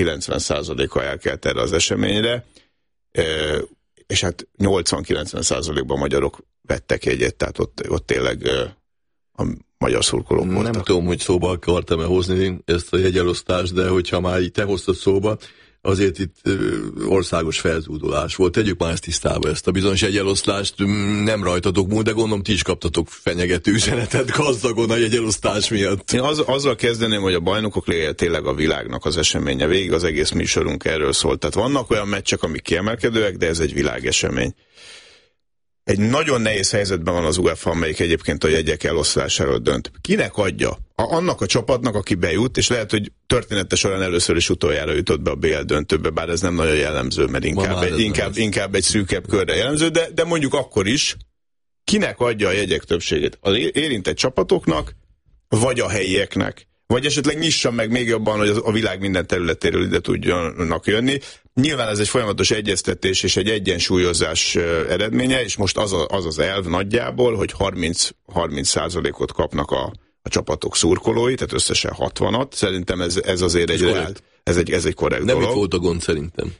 90%-a elkelt erre az eseményre, és hát 80-90%-ban magyarok vettek jegyet, tehát ott tényleg a magyar szurkolók voltak. Nem tudom, hogy szóba akartam-e hozni ezt a jegyelosztást, de hogyha már így te hoztad szóba, azért itt országos felzúdulás volt. Tegyük már ezt tisztába, ezt a bizonyos jegyelosztást nem rajtatok múlt, de gondolom ti is kaptatok fenyegető üzenetet gazdagon a jegyelosztás miatt. Én azzal kezdeném, hogy a Bajnokok Ligája tényleg a világnak az eseménye. Végig az egész műsorunk erről szólt. Tehát vannak olyan meccsek, amik kiemelkedőek, de ez egy világesemény. Egy nagyon nehéz helyzetben van az UEFA, amelyik egyébként a jegyek eloszlásáról dönt. Kinek adja? Annak a csapatnak, aki bejut, és lehet, hogy története során először is utoljára jutott be a BL döntőbe, bár ez nem nagyon jellemző, mert inkább egy szűkebb körre jellemző, de mondjuk akkor is, kinek adja a jegyek többségét? Az érintett csapatoknak, vagy a helyieknek? Vagy esetleg nyissa meg még jobban, hogy a világ minden területéről ide tudjanak jönni. Nyilván ez egy folyamatos egyeztetés és egy egyensúlyozás eredménye, és most az elv nagyjából, hogy 30%-ot kapnak a csapatok szurkolói, tehát összesen 60-at. Szerintem ez azért ez egy korrekt dolog. Nem itt volt a gond szerintem.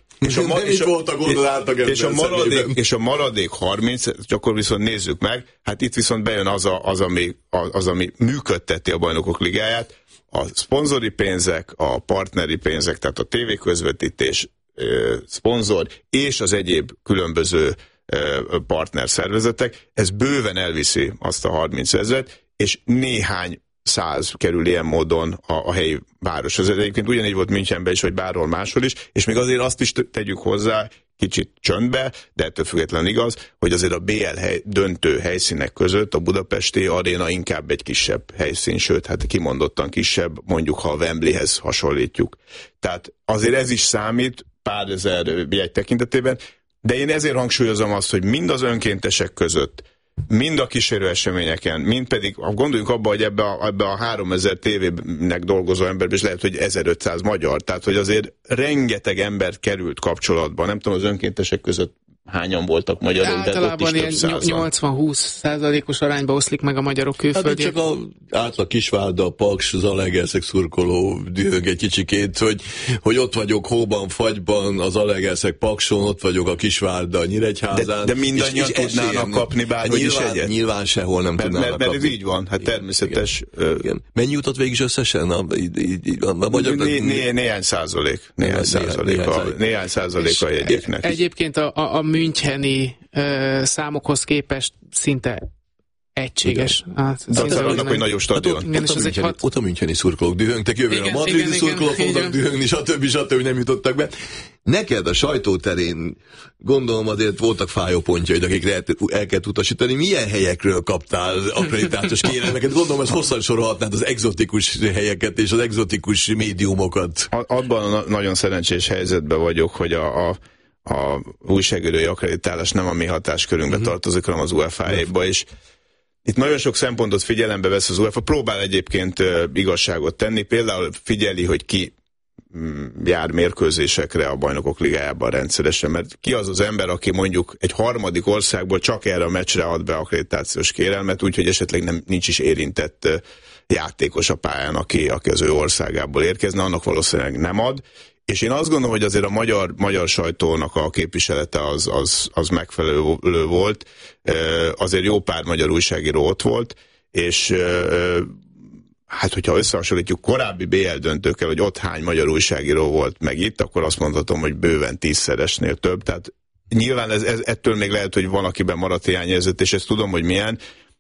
És a maradék 30, akkor viszont nézzük meg, hát itt viszont bejön az, ami működteti a Bajnokok Ligáját, a szponzori pénzek, a partneri pénzek, tehát a tévéközvetítés, szponzor és az egyéb különböző partnerszervezetek, ez bőven elviszi azt a 30 000, és néhány 100 kerül ilyen módon a helyi város. Ez egyébként ugyanígy volt Münchenben is, vagy bárhol máshol is, és még azért azt is tegyük hozzá, kicsit csöndbe, de ettől függetlenül igaz, hogy azért a BL döntő helyszínek között a budapesti aréna inkább egy kisebb helyszín, sőt, hát kimondottan kisebb, mondjuk ha a Wembleyhez hasonlítjuk. Tehát azért ez is számít pár ezer jegy tekintetében, de én ezért hangsúlyozom azt, hogy mind az önkéntesek között, mind a kísérő eseményeken, mind pedig, gondoljunk abba, hogy ebbe a 3000 tévének dolgozó emberben is lehet, hogy 1500 magyar, tehát hogy azért rengeteg ember került kapcsolatba, nem tudom, az önkéntesek között hányan voltak magyarok, de ott is több százan. 80-20%-os arányba oszlik meg a magyarok külföldjén. Hát csak átlag Kisvárda, Paks, Zalaegerszeg szurkoló dühög egy kicsikét, hogy ott vagyok hóban, fagyban, a Zalaegerszeg Pakson, ott vagyok a Kisvárda, Nyíregyházán. De mindannyian tudnának kapni bárhogy is egyet. Nyilván sehol nem tudnának kapni. Mert ez így van, hát természetes. Igen. Mennyi jutott végig is összesen? Néhány százalék. Néhány százalék a jegyeknek. Egyébként a müncheni számokhoz képest szinte egységes. De annak, hogy nagyobb stadion. Ott a müncheni szurkolók dühöngtek, jövőre a madridi szurkolók fognak dühöngni, stb. Nem jutottak be. Neked a sajtóterén gondolom azért voltak fájó pontjaid, akikre el kell utasítani. Milyen helyekről kaptál akkreditációs kérelmeket? Gondolom, ez hosszan sorolhatnád az egzotikus helyeket és az egzotikus médiumokat. Abban nagyon szerencsés helyzetben vagyok, hogy a újságírói akkreditálás nem a mi hatáskörünkbe tartozik, hanem az UEFA-éba, és itt nagyon sok szempontot figyelembe vesz az UEFA, próbál egyébként igazságot tenni, például figyeli, hogy ki jár mérkőzésekre a Bajnokok Ligájában rendszeresen, mert ki az az ember, aki mondjuk egy harmadik országból csak erre a meccsre ad be akkreditációs kérelmet, úgyhogy esetleg nincs is érintett játékos a pályán, aki az ő országából érkezne, annak valószínűleg nem ad. És én azt gondolom, hogy azért a magyar sajtónak a képviselete az megfelelő volt. Azért jó pár magyar újságíró ott volt, és hát hogyha összehasonlítjuk korábbi BL döntőkkel, hogy ott hány magyar újságíró volt meg itt, akkor azt mondhatom, hogy bőven 10-szeresnél több. Tehát nyilván ettől még lehet, hogy van, akiben maradt hiányérzet, és ezt tudom, hogy milyen.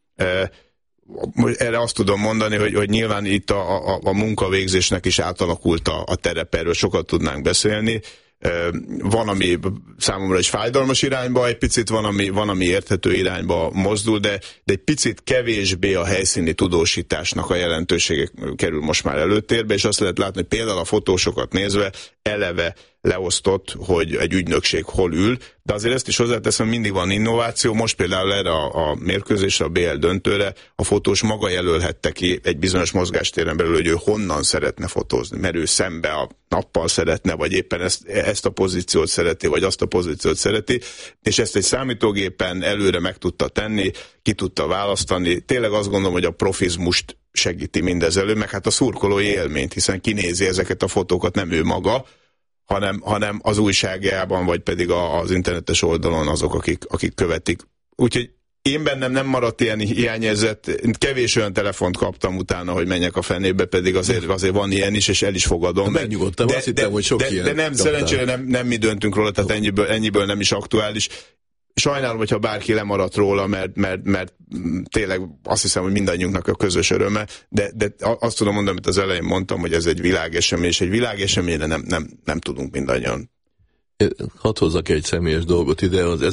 Erre azt tudom mondani, hogy nyilván itt a munkavégzésnek is átalakult a terep, erről sokat tudnánk beszélni. Van, ami számomra is fájdalmas irányba, egy picit van, ami érthető irányba mozdul, de egy picit kevésbé a helyszíni tudósításnak a jelentősége kerül most már előtérbe, és azt lehet látni, hogy például a fotósokat nézve eleve leosztott, hogy egy ügynökség hol ül, de azért ezt is hozzáteszem, mindig van innováció. Most például erre a mérkőzésre, a BL döntőre a fotós maga jelölhette ki egy bizonyos mozgástéren belül, hogy ő honnan szeretne fotózni, mert ő szembe a nappal szeretne, vagy éppen ezt a pozíciót szereti, vagy azt a pozíciót szereti, és ezt egy számítógépen előre meg tudta tenni, ki tudta választani. Tényleg azt gondolom, hogy a profizmust segíti mindez elő, meg hát a szurkolói élményt, hiszen kinézi ezeket a fotókat, nem ő maga, hanem az újságjában, vagy pedig az internetes oldalon azok, akik követik. Úgyhogy én bennem nem maradt ilyen hiányérzet, kevés olyan telefont kaptam utána, hogy menjek a fenébe, pedig azért van ilyen is, és el is fogadom. Megnyugodtam, azt hittem, hogy sok ilyen. De nem, szerencsére nem mi döntünk róla, tehát ennyiből nem is aktuális. Sajnálom, hogyha bárki lemaradt róla, mert tényleg azt hiszem, hogy mindannyiunknak a közös öröme, de azt tudom mondani, amit az elején mondtam, hogy ez egy világesemény, és egy világeseményre nem tudunk mindannyian. Hadd hozzak egy személyes dolgot ide, az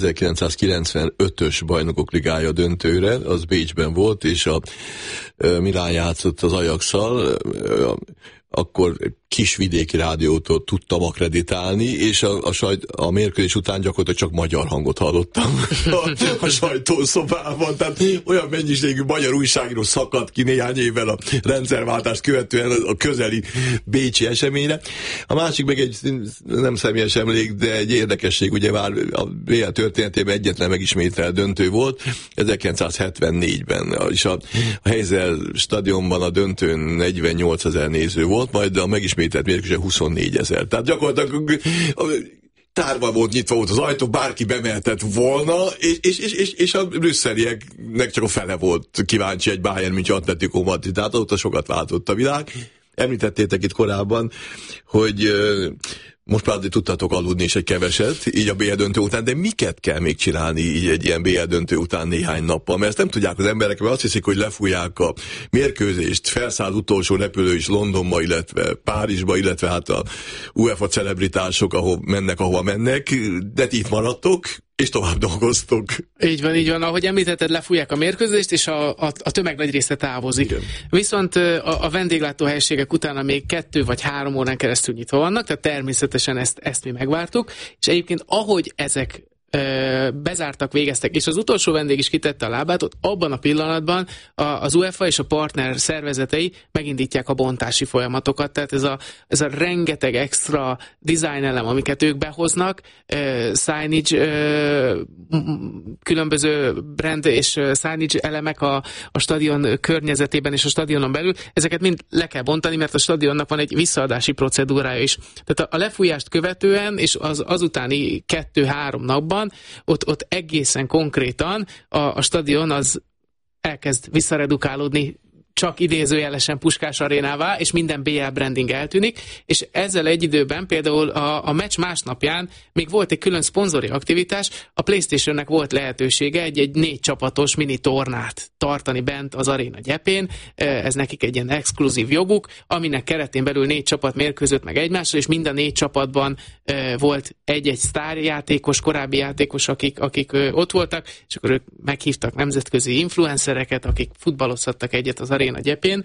1995-ös Bajnokok Ligája döntőre, az Bécsben volt, és a Milán játszott az Ajax-szal, akkor kis vidéki rádiótól tudtam akreditálni, és a mérkőzés után gyakorlatilag csak magyar hangot hallottam a sajtószobában, tehát olyan mennyiségű magyar újságíró szakadt ki néhány évvel a rendszerváltást követően a közeli bécsi eseményre. A másik meg egy nem személyes emlék, de egy érdekesség, ugye már a BL történetében egyetlen megismételt döntő volt, 1974-ben, és a Heysel stadionban a döntőn 48 000 néző volt, majd a megismételt mérkőzésen 24 000. Tehát gyakorlatilag tárva volt, nyitva volt az ajtó, bárki bemehetett volna, és a brüsszelieknek csak a fele volt kíváncsi egy Bayern München Atletico Madrid, tehát azóta sokat változott a világ. Említettétek itt korábban, hogy most már tudtatok aludni is egy keveset, így a BL döntő után, de miket kell még csinálni így egy ilyen BL döntő után néhány nappal? Mert ezt nem tudják az emberek, mert azt hiszik, hogy lefújják a mérkőzést, felszáll utolsó repülő is Londonba, illetve Párizsba, illetve hát a UEFA celebritások, ahova mennek, de itt maradtok, és tovább dolgoztok. Így van. Ahogy említetted, lefújják a mérkőzést, és a tömeg nagy része távozik. Igen. Viszont a vendéglátóhelyiségek utána még 2 vagy 3 órán keresztül nyitva vannak, tehát természetesen ezt mi megvártuk, és egyébként ahogy ezek bezártak, végeztek, és az utolsó vendég is kitette a lábát, ott abban a pillanatban az UEFA és a partner szervezetei megindítják a bontási folyamatokat, tehát ez a rengeteg extra design elem, amiket ők behoznak, signage, különböző brand és signage elemek a stadion környezetében és a stadionon belül, ezeket mind le kell bontani, mert a stadionnak van egy visszaadási procedúrája is. Tehát a lefújást követően, és azutáni 2-3 napban ott egészen konkrétan a stadion az elkezd visszaredukálódni csak idézőjelesen Puskás arénává, és minden BL branding eltűnik, és ezzel egy időben például a meccs másnapján még volt egy külön szponzori aktivitás, a PlayStationnek volt lehetősége egy 4 csapatos mini tornát tartani bent az aréna gyepén, ez nekik egy ilyen exkluzív joguk, aminek keretén belül 4 csapat mérkőzött meg egymással, és mind a 4 csapatban volt egy sztárjátékos, korábbi játékos, akik ott voltak, és akkor ők meghívtak nemzetközi influencereket, akik futballozhattak egyet az aréna gyepén,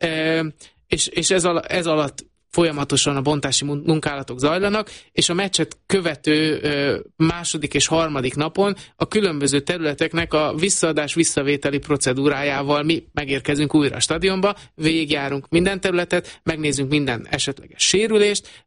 és ez alatt folyamatosan a bontási munkálatok zajlanak, és a meccset követő második és harmadik napon a különböző területeknek a visszaadás-visszavételi procedúrájával mi megérkezünk újra a stadionba, végigjárunk minden területet, megnézzünk minden esetleges sérülést,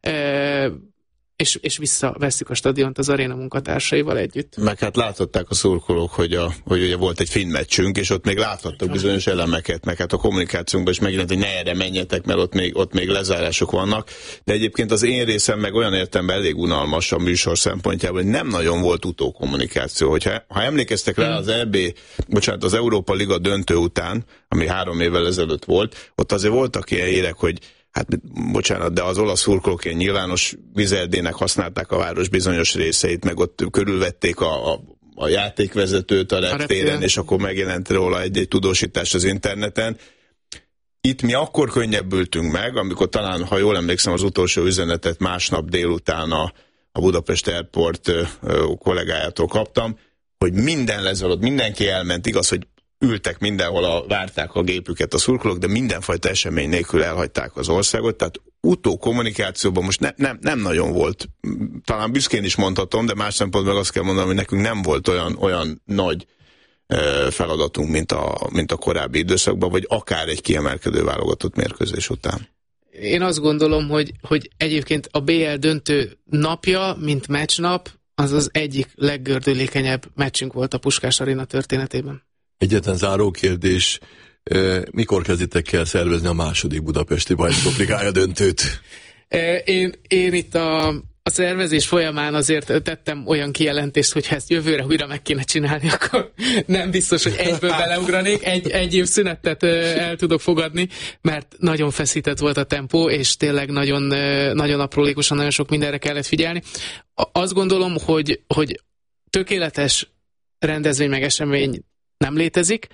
és visszavesszük a stadiont az aréna munkatársaival együtt. Meg hát láthatták a szurkolók, hogy ugye volt egy finn meccsünk, és ott még láthattak bizonyos elemeket, meg hát a kommunikációnkban is megjelent, hogy ne erre menjetek, mert ott még lezárások vannak. De egyébként az én részem meg olyan értelemben elég unalmas a műsor szempontjából, hogy nem nagyon volt utókommunikáció. Ha emlékeztek rá az Európa Liga döntő után, ami 3 évvel ezelőtt volt, ott azért voltak ilyen érek, hogy hát bocsánat, de az olasz szurkolók ilyen nyilvános vizeldének használták a város bizonyos részeit, meg ott körülvették a játékvezetőt a reptéren, és akkor megjelent róla egy tudósítás az interneten. Itt mi akkor könnyebbültünk meg, amikor talán, ha jól emlékszem, az utolsó üzenetet másnap délután a Budapest Airport kollégájától kaptam, hogy minden lezalott, mindenki elment, igaz, hogy ültek mindenhol, várták a gépüket a szurkolók, de mindenfajta esemény nélkül elhagyták az országot, tehát utókommunikációban most nem nagyon volt. Talán büszkén is mondhatom, de más szempontból azt kell mondanom, hogy nekünk nem volt olyan nagy feladatunk, mint a korábbi időszakban, vagy akár egy kiemelkedő válogatott mérkőzés után. Én azt gondolom, hogy egyébként a BL döntő napja, mint meccsnap, az egyik leggördülékenyebb meccsünk volt a Puskás Aréna történetében. Egyetlen záró kérdés, mikor kezditek el szervezni a második budapesti Bajnokok Ligája döntőt? Én itt A szervezés folyamán azért tettem olyan kijelentést, hogy ha ezt jövőre újra meg kéne csinálni, akkor nem biztos, hogy egyből beleugranék, egy év szünetet el tudok fogadni, mert nagyon feszített volt a tempó, és tényleg nagyon, nagyon aprólékosan, nagyon sok mindenre kellett figyelni. Azt gondolom, hogy tökéletes rendezvény meg esemény nem létezik,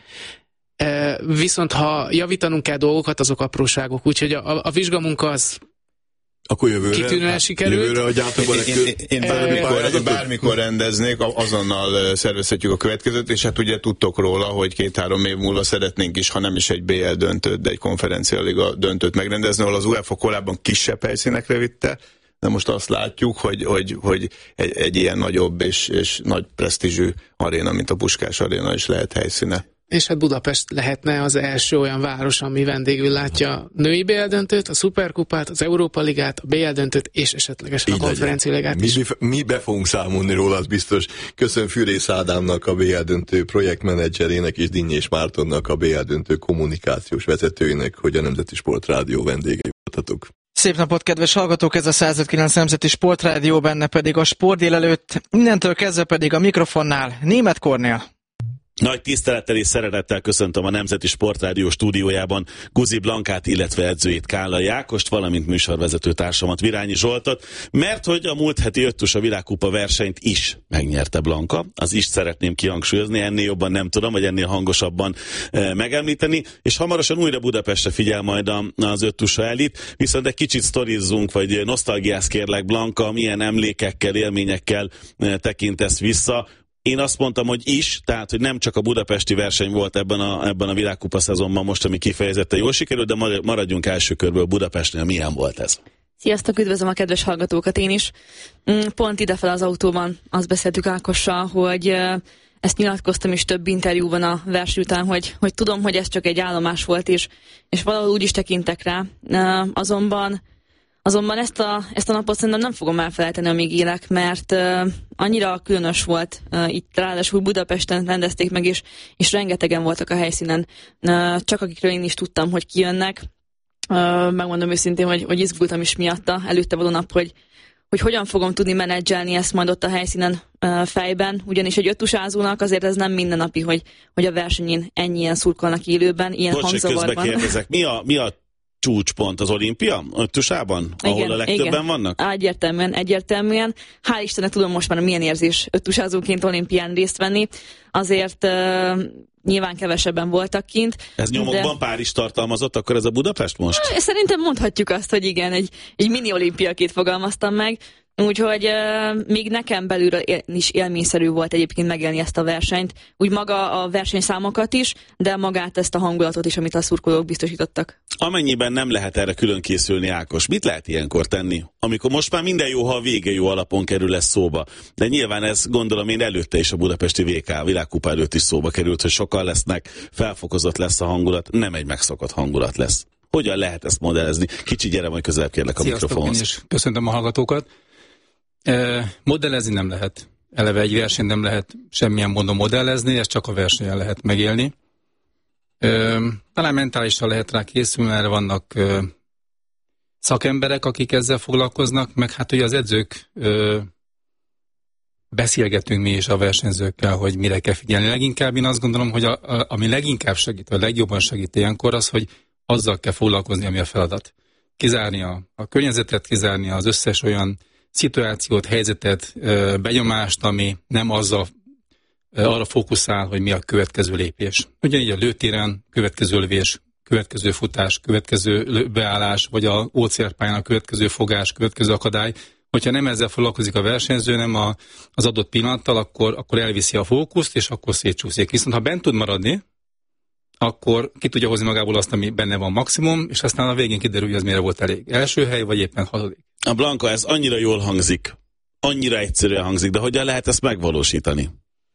viszont ha javítanunk kell dolgokat, azok apróságok, úgyhogy a vizsgamunka az akkor jövőre, kitűnően sikerült. Jövőre, hogy én bármikor rendeznék, azonnal szervezhetjük a következőt, és hát ugye tudtok róla, hogy 2-3 év múlva szeretnénk is, ha nem is egy BL döntőt, de egy konferencialiga döntőt megrendezni, ahol az UEFA korábban kisebb helyszínekre vitte, de most azt látjuk, hogy egy ilyen nagyobb és nagy presztízsű aréna, mint a Puskás Aréna is lehet helyszíne. És hát Budapest lehetne az első olyan város, ami vendégül látja a női BL döntőt, a Szuperkupát, az Európa Ligát, a BL döntőt, és esetlegesen a konferencialigát is. Mi be fogunk számolni róla, az biztos. Köszönöm Fűrész Ádámnak, a BL döntő projektmenedzserének, és Dinnyés Mártonnak, a BL döntő kommunikációs vezetőjének, hogy a Nemzeti Sportrádió vendégei voltatok. Szép napot, kedves hallgatók! Ez a 105.9 Nemzeti Sportrádió, benne pedig a Sport délelőtt, innentől kezdve pedig a mikrofonnál Németh Kornél. Nagy tisztelettel és szeretettel köszöntöm a Nemzeti Sportrádió stúdiójában Guzi Blankát, illetve edzőjét Kállai Ákost, valamint műsorvezető társamat Virányi Zsoltot, mert hogy a múlt heti Öttusa világkupa versenyt is megnyerte Blanka. Az is szeretném kihangsúlyozni, ennél jobban nem tudom, vagy ennél hangosabban megemlíteni, és hamarosan újra Budapestre figyel majd az Öttusa elit, viszont egy kicsit sztorizzunk, vagy nosztalgiász kérlek, Blanka, milyen emlékekkel, élményekkel tekintesz vissza. Én azt mondtam, hogy is, tehát, hogy nem csak a budapesti verseny volt ebben a világkupa szezonban most, ami kifejezetten jól sikerült, de maradjunk első körből Budapestnél. Milyen volt ez? Sziasztok, üdvözlöm a kedves hallgatókat én is. Pont idefel az autóban azt beszéltük Ákossal, hogy ezt nyilatkoztam is több interjúban a verseny után, hogy tudom, hogy ez csak egy állomás volt, és valahol úgy is tekintek rá. Azonban ezt a napot szerintem nem fogom elfelejteni, amíg élek, mert annyira különös volt. Itt ráadásul Budapesten rendezték meg, és rengetegen voltak a helyszínen. Csak akikről én is tudtam, hogy kijönnek. Megmondom őszintén, hogy izgultam is miatta előtte való nap, hogy hogyan fogom tudni menedzselni ezt majd ott a helyszínen fejben, ugyanis egy öttusázónak azért ez nem mindennapi, hogy a versenyén ennyien szurkolnak élőben, ilyen hangzavarban. Közben kérdezek, mi a csúcspont az olimpia Öttusában, ahol igen, a legtöbben igen. vannak? Egyértelműen. Hál' Istennek tudom most már milyen érzés öttusázóként olimpián részt venni. Azért nyilván kevesebben voltak kint. Ez nyomokban Párizs tartalmazott, akkor ez a Budapest most? Szerintem mondhatjuk azt, hogy igen, egy mini olimpiaként fogalmaztam meg. Úgyhogy még nekem belülről is élményszerű volt egyébként megélni ezt a versenyt. Úgy maga a versenyszámokat is, de magát ezt a hangulatot is, amit a szurkolók biztosítottak. Amennyiben nem lehet erre külön készülni, Ákos, mit lehet ilyenkor tenni? Amikor most már minden jó, ha a vége jó alapon kerül lesz szóba. De nyilván ez gondolom én előtte is a budapesti VK világkupa előtt is szóba került, hogy sokan lesznek, felfokozott lesz a hangulat, nem egy megszokott hangulat lesz. Hogyan lehet ezt modellezni? Kicsi, gyere majd közelebb kérlek a mikrofonhoz. Én is köszöntöm a hallgatókat. Modellezni nem lehet. Eleve egy versenyt nem lehet semmilyen módon modellezni, ezt csak a versenyen lehet megélni. Talán mentálisan lehet rá készülni, erre vannak szakemberek, akik ezzel foglalkoznak, meg hát ugye az edzők beszélgetünk mi is a versenyzőkkel, hogy mire kell figyelni. Leginkább én azt gondolom, hogy ami leginkább segít, vagy legjobban segít ilyenkor az, hogy azzal kell foglalkozni, ami a feladat. Kizárni a környezetet, kizárni az összes olyan szituációt, helyzetet, benyomást, ami nem arra fókuszál, hogy mi a következő lépés. Ugyanígy a lőtéren következő lövés, következő futás, következő beállás, vagy a ócérpályán a következő fogás, következő akadály. Hogyha nem ezzel foglalkozik a versenyző, nem az adott pillanattal, akkor elviszi a fókuszt, és akkor szétcsúszik. Viszont ha bent tud maradni, akkor ki tudja hozni magából azt, ami benne van maximum, és aztán a végén kiderül, hogy az mire volt elég. Első hely, vagy éppen 6. A Blanka, ez annyira jól hangzik, annyira egyszerűen hangzik, de hogyan lehet ezt megvalósítani?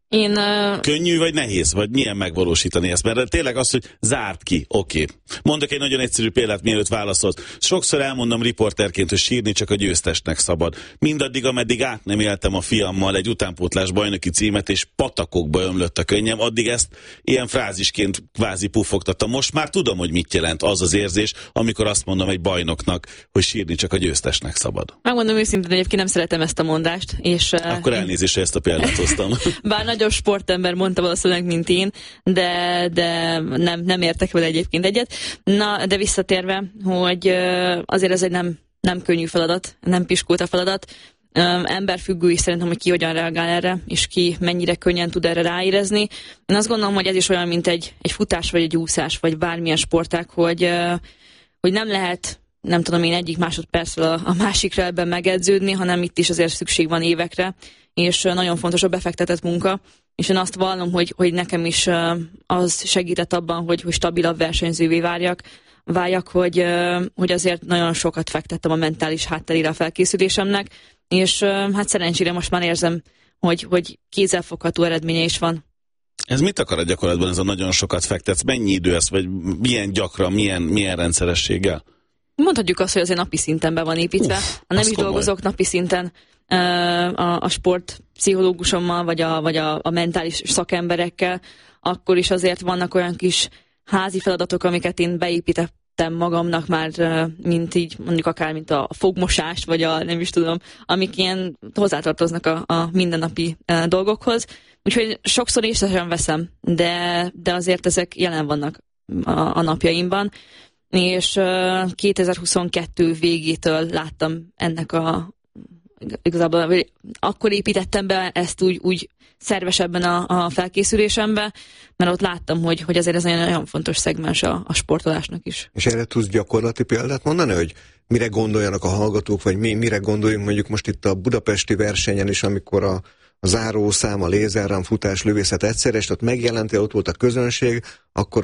Könnyű vagy nehéz? Vagy milyen megvalósítani ezt? Mert tényleg az, hogy zárt ki. Oké. Mondok egy nagyon egyszerű példát, mielőtt válaszolt. Sokszor elmondom riporterként, hogy sírni csak a győztesnek szabad. Mindaddig, ameddig át nem éltem a fiammal egy utánpótlás bajnoki címet, és patakokba ömlött a könnyem, addig ezt ilyen frázisként kvázi puffogtattam. Most már tudom, hogy mit jelent az az érzés, amikor azt mondom egy bajnoknak, hogy sírni csak a győztesnek szabad. Megmondom őszintén, egyébként nem szeretem ezt a mondást. És, akkor elnézést, hogy ezt a példát hoztam. Bár nagyobb sportember mondta valószínűleg, mint én, de nem értek vele egyébként egyet. Na, de visszatérve, hogy azért ez egy nem könnyű feladat, nem piskulta feladat. Emberfüggő is szerintem, hogy ki hogyan reagál erre, és ki mennyire könnyen tud erre ráérezni. Én azt gondolom, hogy ez is olyan, mint egy futás, vagy egy úszás, vagy bármilyen sportág, hogy nem lehet, nem tudom én, egyik másodpercről a másikra ebben megedződni, hanem itt is azért szükség van évekre, és nagyon fontos a befektetett munka, és én azt vallom, hogy nekem is az segített abban, hogy stabilabb versenyzővé váljak, hogy azért nagyon sokat fektettem a mentális hátterére a felkészülésemnek, és hát szerencsére most már érzem, hogy kézzelfogható eredménye is van. Ez mit akar a gyakorlatban, ez a nagyon sokat fektetsz? Mennyi idő ez, vagy milyen gyakran, milyen rendszerességgel? Mondhatjuk azt, hogy azért napi szinten be van építve. Ha nem is dolgozok napi szinten a sportpszichológusommal, vagy a mentális szakemberekkel, akkor is azért vannak olyan kis házi feladatok, amiket én beépítettem magamnak már, mint így, mondjuk akár mint a fogmosás, vagy nem is tudom, amik ilyen hozzátartoznak a mindennapi dolgokhoz. Úgyhogy sokszor észre sem veszem, de azért ezek jelen vannak a napjaimban. És 2022 végétől láttam ennek igazából akkor építettem be ezt úgy szervesebben a felkészülésembe, mert ott láttam, hogy azért ez egy nagyon fontos szegmens a sportolásnak is. És erre tudsz gyakorlati példát mondani, hogy mire gondoljanak a hallgatók, vagy mire gondoljunk mondjuk most itt a budapesti versenyen is, amikor a zárószám, a lézerrám, futás, lövészet egyszerre, és ott megjelentél, ott volt a közönség, akkor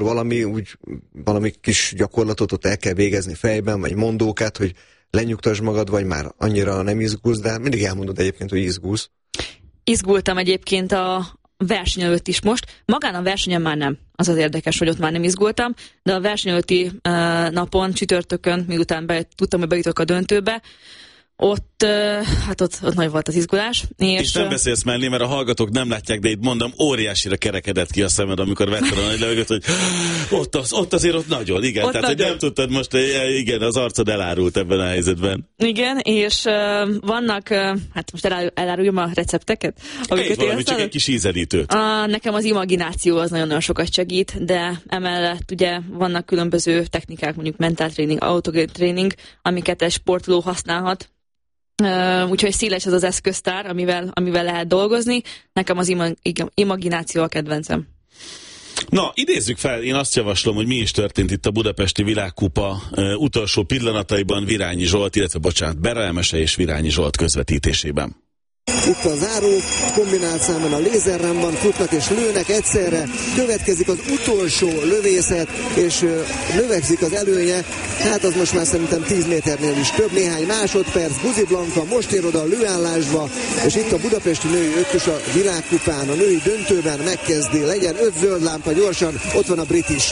valami kis gyakorlatot ott el kell végezni fejben, vagy mondókát, hogy lenyugtasd magad, vagy már annyira nem izgulsz, de mindig elmondod egyébként, hogy izgulsz. Izgultam egyébként a verseny előtt is most. Magán a versenyen már nem. Az az érdekes, hogy ott már nem izgultam, de a verseny előtti napon, csütörtökön, miután tudtam, hogy bejutok a döntőbe, ott nagy volt az izgulás. És nem beszélsz mellé, mert a hallgatók nem látják, de itt mondom, óriásira kerekedett ki a szemed, amikor vetted a nagy levegőt, hogy ott azért nagyon, igen. Ott tehát, nagyon. Hogy nem tudtad most, igen, az arcod elárult ebben a helyzetben. Igen, és vannak, hát most eláruljam a recepteket? Valami, csak egy kis ízelítőt. Nekem az imagináció az nagyon sokat segít, de emellett ugye vannak különböző technikák, mondjuk mentáltréning, autotréning, amiket egy sportoló használhat. Úgyhogy széles ez az eszköztár, amivel lehet dolgozni. Nekem az imagináció a kedvencem. Na, idézzük fel, én azt javaslom, hogy mi is történt itt a Budapesti Világkupa utolsó pillanataiban Virányi Zsolt, Bera Emese és Virányi Zsolt közvetítésében. Itt a záró, kombinált számon a lézerrámban futnak és lőnek egyszerre, következik az utolsó lövészet, és növekszik az előnye, hát az most már szerintem 10 méternél is több, néhány másodperc, Guzi Blanka most ér oda a lőállásba, és itt a budapesti női ötös a világkupán, a női döntőben megkezdi, legyen 5 zöld lámpa gyorsan, ott van a brit is.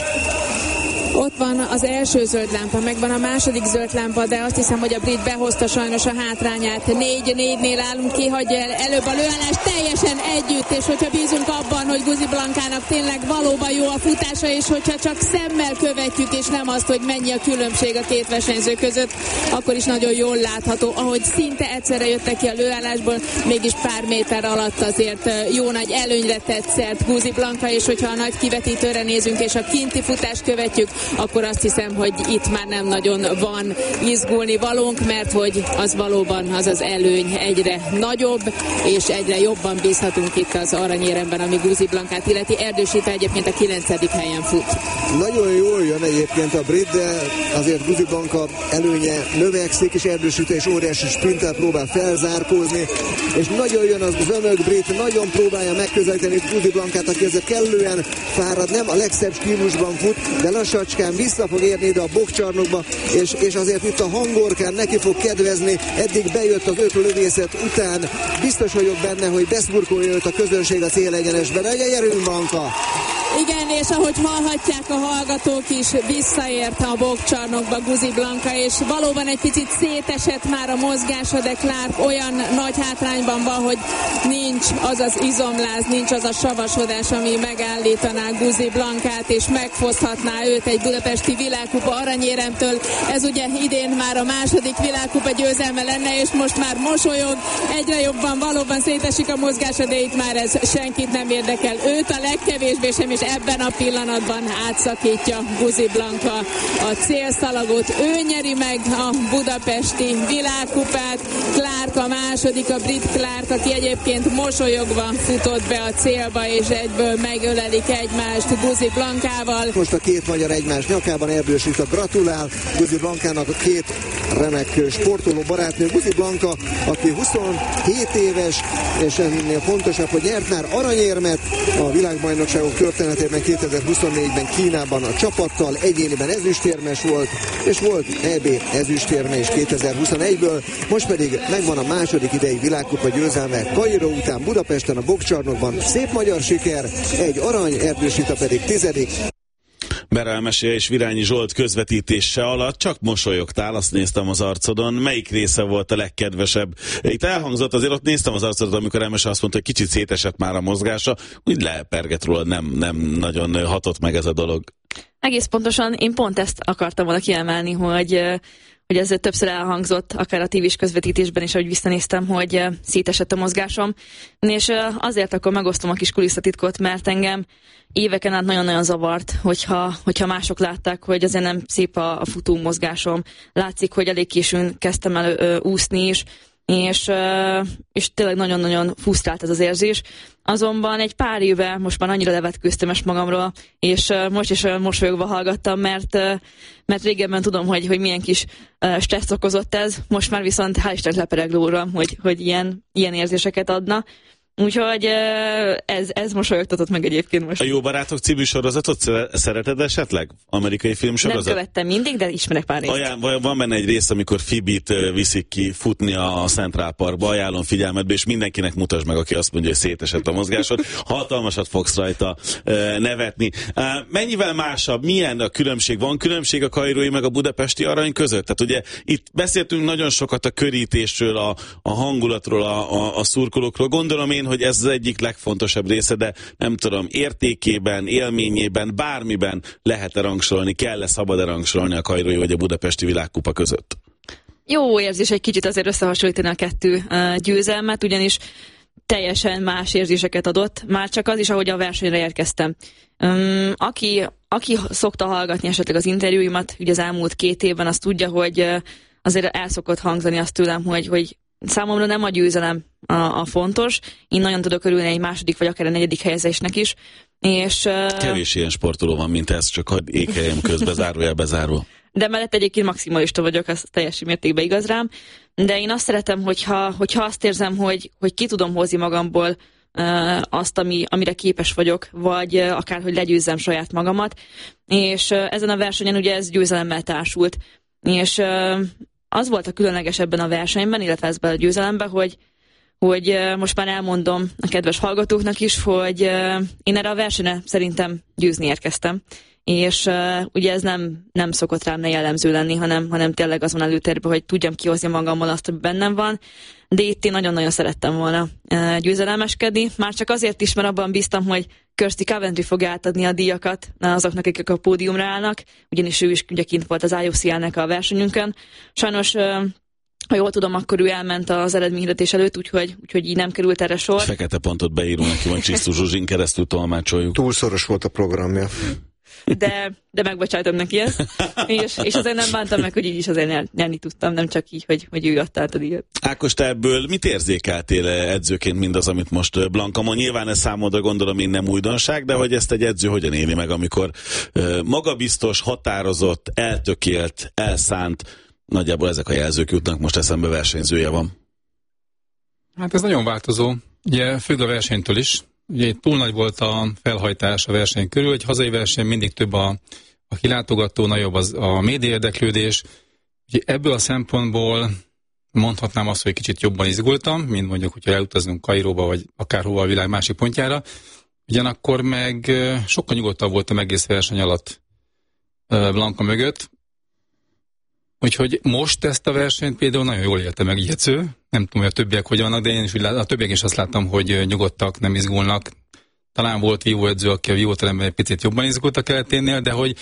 Ott van az első zöld lámpa, megvan a második zöld lámpa, de azt hiszem, hogy a brit behozta sajnos a hátrányát. 4-4-nél állunk, kihagyja előbb a lőállást teljesen együtt, és hogyha bízunk abban, hogy Guzi Blankának tényleg valóban jó a futása, és hogyha csak szemmel követjük, és nem azt, hogy mennyi a különbség a két versenyző között, akkor is nagyon jól látható, ahogy szinte egyszerre jöttek ki a lőállásból, mégis pár méter alatt azért jó nagy előnyre tett szert Guzi Blanka, és hogyha a nagy kivetítőre nézünk, és a kinti futást követjük, akkor azt hiszem, hogy itt már nem nagyon van izgulni valónk, mert hogy az valóban az az előny egyre nagyobb, és egyre jobban bízhatunk itt az aranyéremben, ami Guzi Blankát illeti. Erdősítve egyébként a 9. helyen fut. Nagyon jól jön egyébként a brit, de azért Guzi Blanka előnye növekszik, és Erdősítve és óriási sprinttel próbál felzárkózni, és nagyon jön az zömök brit, nagyon próbálja megközelíteni Guzi Blankát, aki ezért kellően fárad, nem a legszebb stílusban fut, de lassacskán lassacskán vissza fog érni ide a boxcsarnokba, és azért itt a hangorkán neki fog kedvezni, eddig bejött az 5 lövészet után, biztos vagyok benne, hogy beszurkolja őt a közönség a célegyenesben. Gyerünk, Blanka! Igen, és ahogy hallhatják a hallgatók is, visszaért a boxcsarnokba Guzi Blanka, és valóban egy picit szétesett már a mozgása, de Clark olyan nagy hátrányban van, hogy nincs az az izomláz, nincs az a savasodás, ami megállítaná Guzi Blankát, és megfoszthatná őt egy budapesti világkupa aranyéremtől. Ez ugye idén már a második világkupa győzelme lenne, és most már mosolyog, egyre jobban valóban szétesik a mozgása, de itt már ez senkit nem érdekel. Őt a legkevésbé sem, és ebben a pillanatban átszakítja Guzi Blanka a célszalagot. Ő nyeri meg a budapesti világkupát. Clark a második, a brit Clark, aki egyébként mosolyogva futott be a célba, és egyből megölelik egymást Guzi Blankával. Most a két magyar egymás nyakában, Erdős a gratulál Guzi Blankának, a két remek sportoló barátnő. Guzi Blanka, aki 27 éves, és ennél fontosabb, hogy nyert már aranyérmet a világbajnokságok történetében 2024-ben Kínában a csapattal, egyéniben ezüstérmes volt, és volt EB ezüstérme is 2021-ből, most pedig megvan a második idei világkupa győzelme Kairó után Budapesten a boxcsarnokban. Szép magyar siker, egy arany, Erdős Rita pedig 10. Berelmesi és Virányi Zsolt közvetítése alatt csak mosolyogtál, azt néztem az arcodon. Melyik része volt a legkedvesebb? Itt elhangzott, azért ott néztem az arcodon, amikor Emese azt mondta, hogy kicsit szétesett már a mozgása, úgy leperget róla, nem nagyon hatott meg ez a dolog. Egész pontosan, én pont ezt akartam volna kiemelni, hogy ez többször elhangzott, akár a tévés közvetítésben is, ahogy visszanéztem, hogy szétesett a mozgásom, és azért akkor megosztom a kis kulisszatitkot, mert engem éveken át nagyon-nagyon zavart, hogyha mások látták, hogy azért nem szép a futó mozgásom. Látszik, hogy elég későn kezdtem el úszni is, és tényleg nagyon-nagyon frusztrált ez az érzés. Azonban egy pár éve most már annyira levetkőztem ezt magamról, és most is mosolyogva hallgattam, mert régebben tudom, hogy milyen kis stressz okozott ez, most már viszont hál' Isten lepereg rólam, hogy ilyen érzéseket adna. Úgyhogy ez mosolyogtatott meg egyébként most. A Jó Barátok című sorozatot szereted esetleg? Amerikai filmsorozat? Nem követtem mindig, de ismerek pár részt. Van benne egy rész, amikor Phoebe-t viszik ki futni a Central Parkba, ajánlom figyelmetbe, és mindenkinek mutasd meg, aki azt mondja, hogy szétesett a mozgásod. Hatalmasat fogsz rajta nevetni. Mennyivel másabb? Milyen a különbség? Van különbség a kairói meg a budapesti arany között? Tehát ugye itt beszéltünk nagyon sokat a körítésről, a hangulatról, a szurkolókról. Gondolom én, hogy ez az egyik legfontosabb része, de nem tudom, értékében, élményében, bármiben lehet-e rangsorolni, kell-e, szabad-e rangsorolni a kairói vagy a budapesti világkupa között? Jó érzés egy kicsit azért összehasonlítani a kettő győzelmet, ugyanis teljesen más érzéseket adott, már csak az is, ahogy a versenyre érkeztem. Aki szokta hallgatni esetleg az interjúimat, ugye az elmúlt 2 évben, azt tudja, hogy azért el szokott hangzani azt tőlem, hogy számomra nem a győzelem a fontos. Én nagyon tudok örülni egy második, vagy akár a 4. helyezésnek is. És, kevés ilyen sportoló van, mint ez, csak hadd ékeljem közbe, zárójelbe zárva. De mellett egyébként maximalista vagyok, az teljes mértékben igaz rám. De én azt szeretem, hogyha azt érzem, hogy ki tudom hozni magamból azt, amire képes vagyok, vagy akár, hogy legyőzzem saját magamat. És ezen a versenyen ugye ez győzelemmel társult. És az volt a különleges ebben a versenyben, illetve ezben a győzelemben, hogy most már elmondom a kedves hallgatóknak is, hogy én erre a versenyre szerintem győzni érkeztem. És ugye ez nem szokott rám ne jellemző lenni, hanem tényleg az van előtérben, hogy tudjam kihozni magammal azt, ami bennem van. De itt én nagyon-nagyon szerettem volna győzelemeskedni. Már csak azért is, mert abban bíztam, hogy Kirsty Coventry fog átadni a díjakat azoknak, akik a pódiumra állnak, ugyanis ő is ugye kint volt az IOCL-nek a versenyünkön. Sajnos, ha jól tudom, akkor ő elment az eredményhirdetés előtt, úgyhogy így nem került erre sor. Fekete pontot beírunk neki, van Csisztú Zsuzsin keresztül tolmácsoljuk. Túlszoros volt a programja. De megbocsájtom neki ezt, és azért nem bántam meg, hogy így is azért nyerni tudtam, nem csak így, hogy ő adta át a díjat. Ákos, te ebből mit érzékeltél edzőként mindaz, amit most Blanka mond? Nyilván ez számodra gondolom én nem újdonság, de hogy ezt egy edző hogyan éli meg, amikor magabiztos, határozott, eltökélt, elszánt, nagyjából ezek a jelzők jutnak, most eszembe versenyzője van. Hát ez nagyon változó, ugye függ a versenytől is. Ugye túl nagy volt a felhajtás a verseny körül, egy hazai verseny mindig több a a kilátogató, nagyobb az a média érdeklődés. Úgyhogy ebből a szempontból mondhatnám azt, hogy kicsit jobban izgultam, mint mondjuk, hogyha elutazunk Kairóba, vagy akárhova a világ másik pontjára. Ugyanakkor meg sokkal nyugodtabb voltam egész verseny alatt Blanka mögött. Úgyhogy most ezt a versenyt például nagyon jól élte meg jegyző. Nem tudom, hogy a többiek hogy vannak, de én is a többiek is azt láttam, hogy nyugodtak, nem izgulnak. Talán volt vívóedző, aki a vívóteremben egy picit jobban izgult a keleténél, de hogy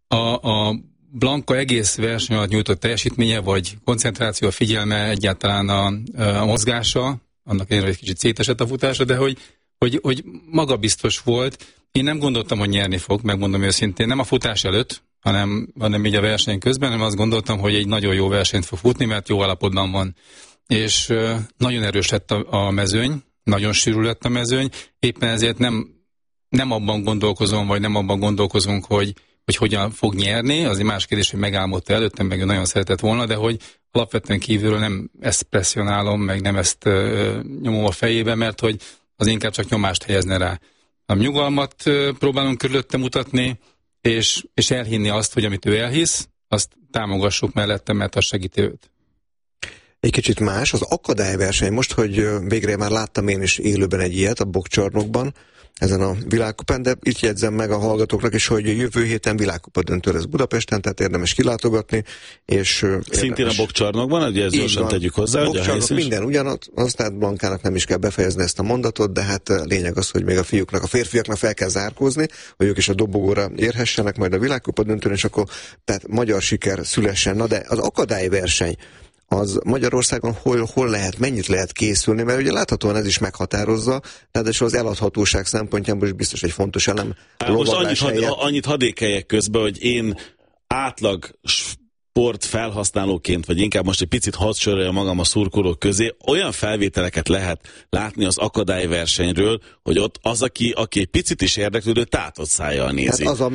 a Blanka egész verseny alatt nyújtott teljesítménye, vagy koncentráció, a figyelme, egyáltalán a mozgása, annak ellenére, hogy kicsit szétesett a futása, de hogy magabiztos volt. Én nem gondoltam, hogy nyerni fog, megmondom őszintén, nem a futás előtt, hanem így a verseny közben, hanem azt gondoltam, hogy egy nagyon jó versenyt fog futni, mert jó állapotban van. És nagyon erős lett a mezőny, nagyon sűrű lett a mezőny, éppen ezért nem abban gondolkozom, vagy nem abban gondolkozunk, hogy hogyan fog nyerni, az egy más kérdés, hogy megálmodta előttem, meg ő nagyon szeretett volna, de hogy alapvetően kívülről nem ezt presszionálom, meg nem ezt nyomom a fejébe, mert hogy az inkább csak nyomást helyezne rá. A nyugalmat próbálunk körülötte mutatni, és elhinni azt, hogy amit ő elhisz, azt támogassuk mellette, mert az segíti őt. Egy kicsit más, az akadályverseny. Most, hogy végre már láttam én is élőben egy ilyet a bokcsarnokban, ezen a világkupán, de itt jegyzem meg a hallgatóknak is, hogy jövő héten világkupa döntő lesz Budapesten, tehát érdemes kilátogatni. És szintén a bokcsarnokban, ugye ezt gyorsan tegyük hozzá. A bokcsarnok minden ugyanaz, tehát Blankának nem is kell befejezni ezt a mondatot, de hát lényeg az, hogy még a fiúknak, a férfiaknak fel kell zárkózni, hogy ők is a dobogóra érhessenek majd a világkupa döntőn, és akkor tehát magyar siker szülessen. Na de az akadályverseny, az Magyarországon hol lehet, mennyit lehet készülni, mert ugye láthatóan ez is meghatározza, tehát az eladhatóság szempontjából is biztos egy fontos elem. Most annyit hadékeljek közben, hogy én átlag sport felhasználóként, vagy inkább most egy picit hadd soroljam magam a szurkolók közé, olyan felvételeket lehet látni az akadályversenyről, hogy ott az, aki egy picit is érdeklődő, tátott szájjal nézi. Hát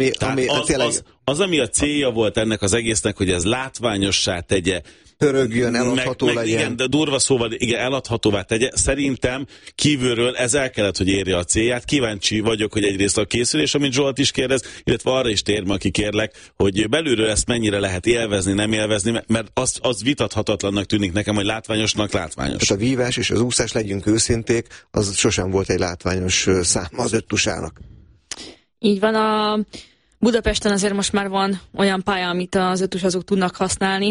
az, ami a célja volt ennek az egésznek, hogy ez látványossá tegye, pörögjön, eladható legyen. Igen, de durva szóval, igen, eladhatóvá tegye. Szerintem kívülről ez el kellett, hogy érje a célját. Kíváncsi vagyok, hogy egyrészt a készülés, amit Zsolt is kérdez, illetve arra is térme, aki kérlek, hogy belülről ezt mennyire lehet élvezni, nem élvezni, mert az vitathatatlannak tűnik nekem, hogy látványosnak látványos. Hát a vívás és az úszás, legyünk őszinték, az sosem volt egy látványos szám az öttusának. Így van, a Budapesten azért most már van olyan pálya, amit az öttusazók tudnak használni,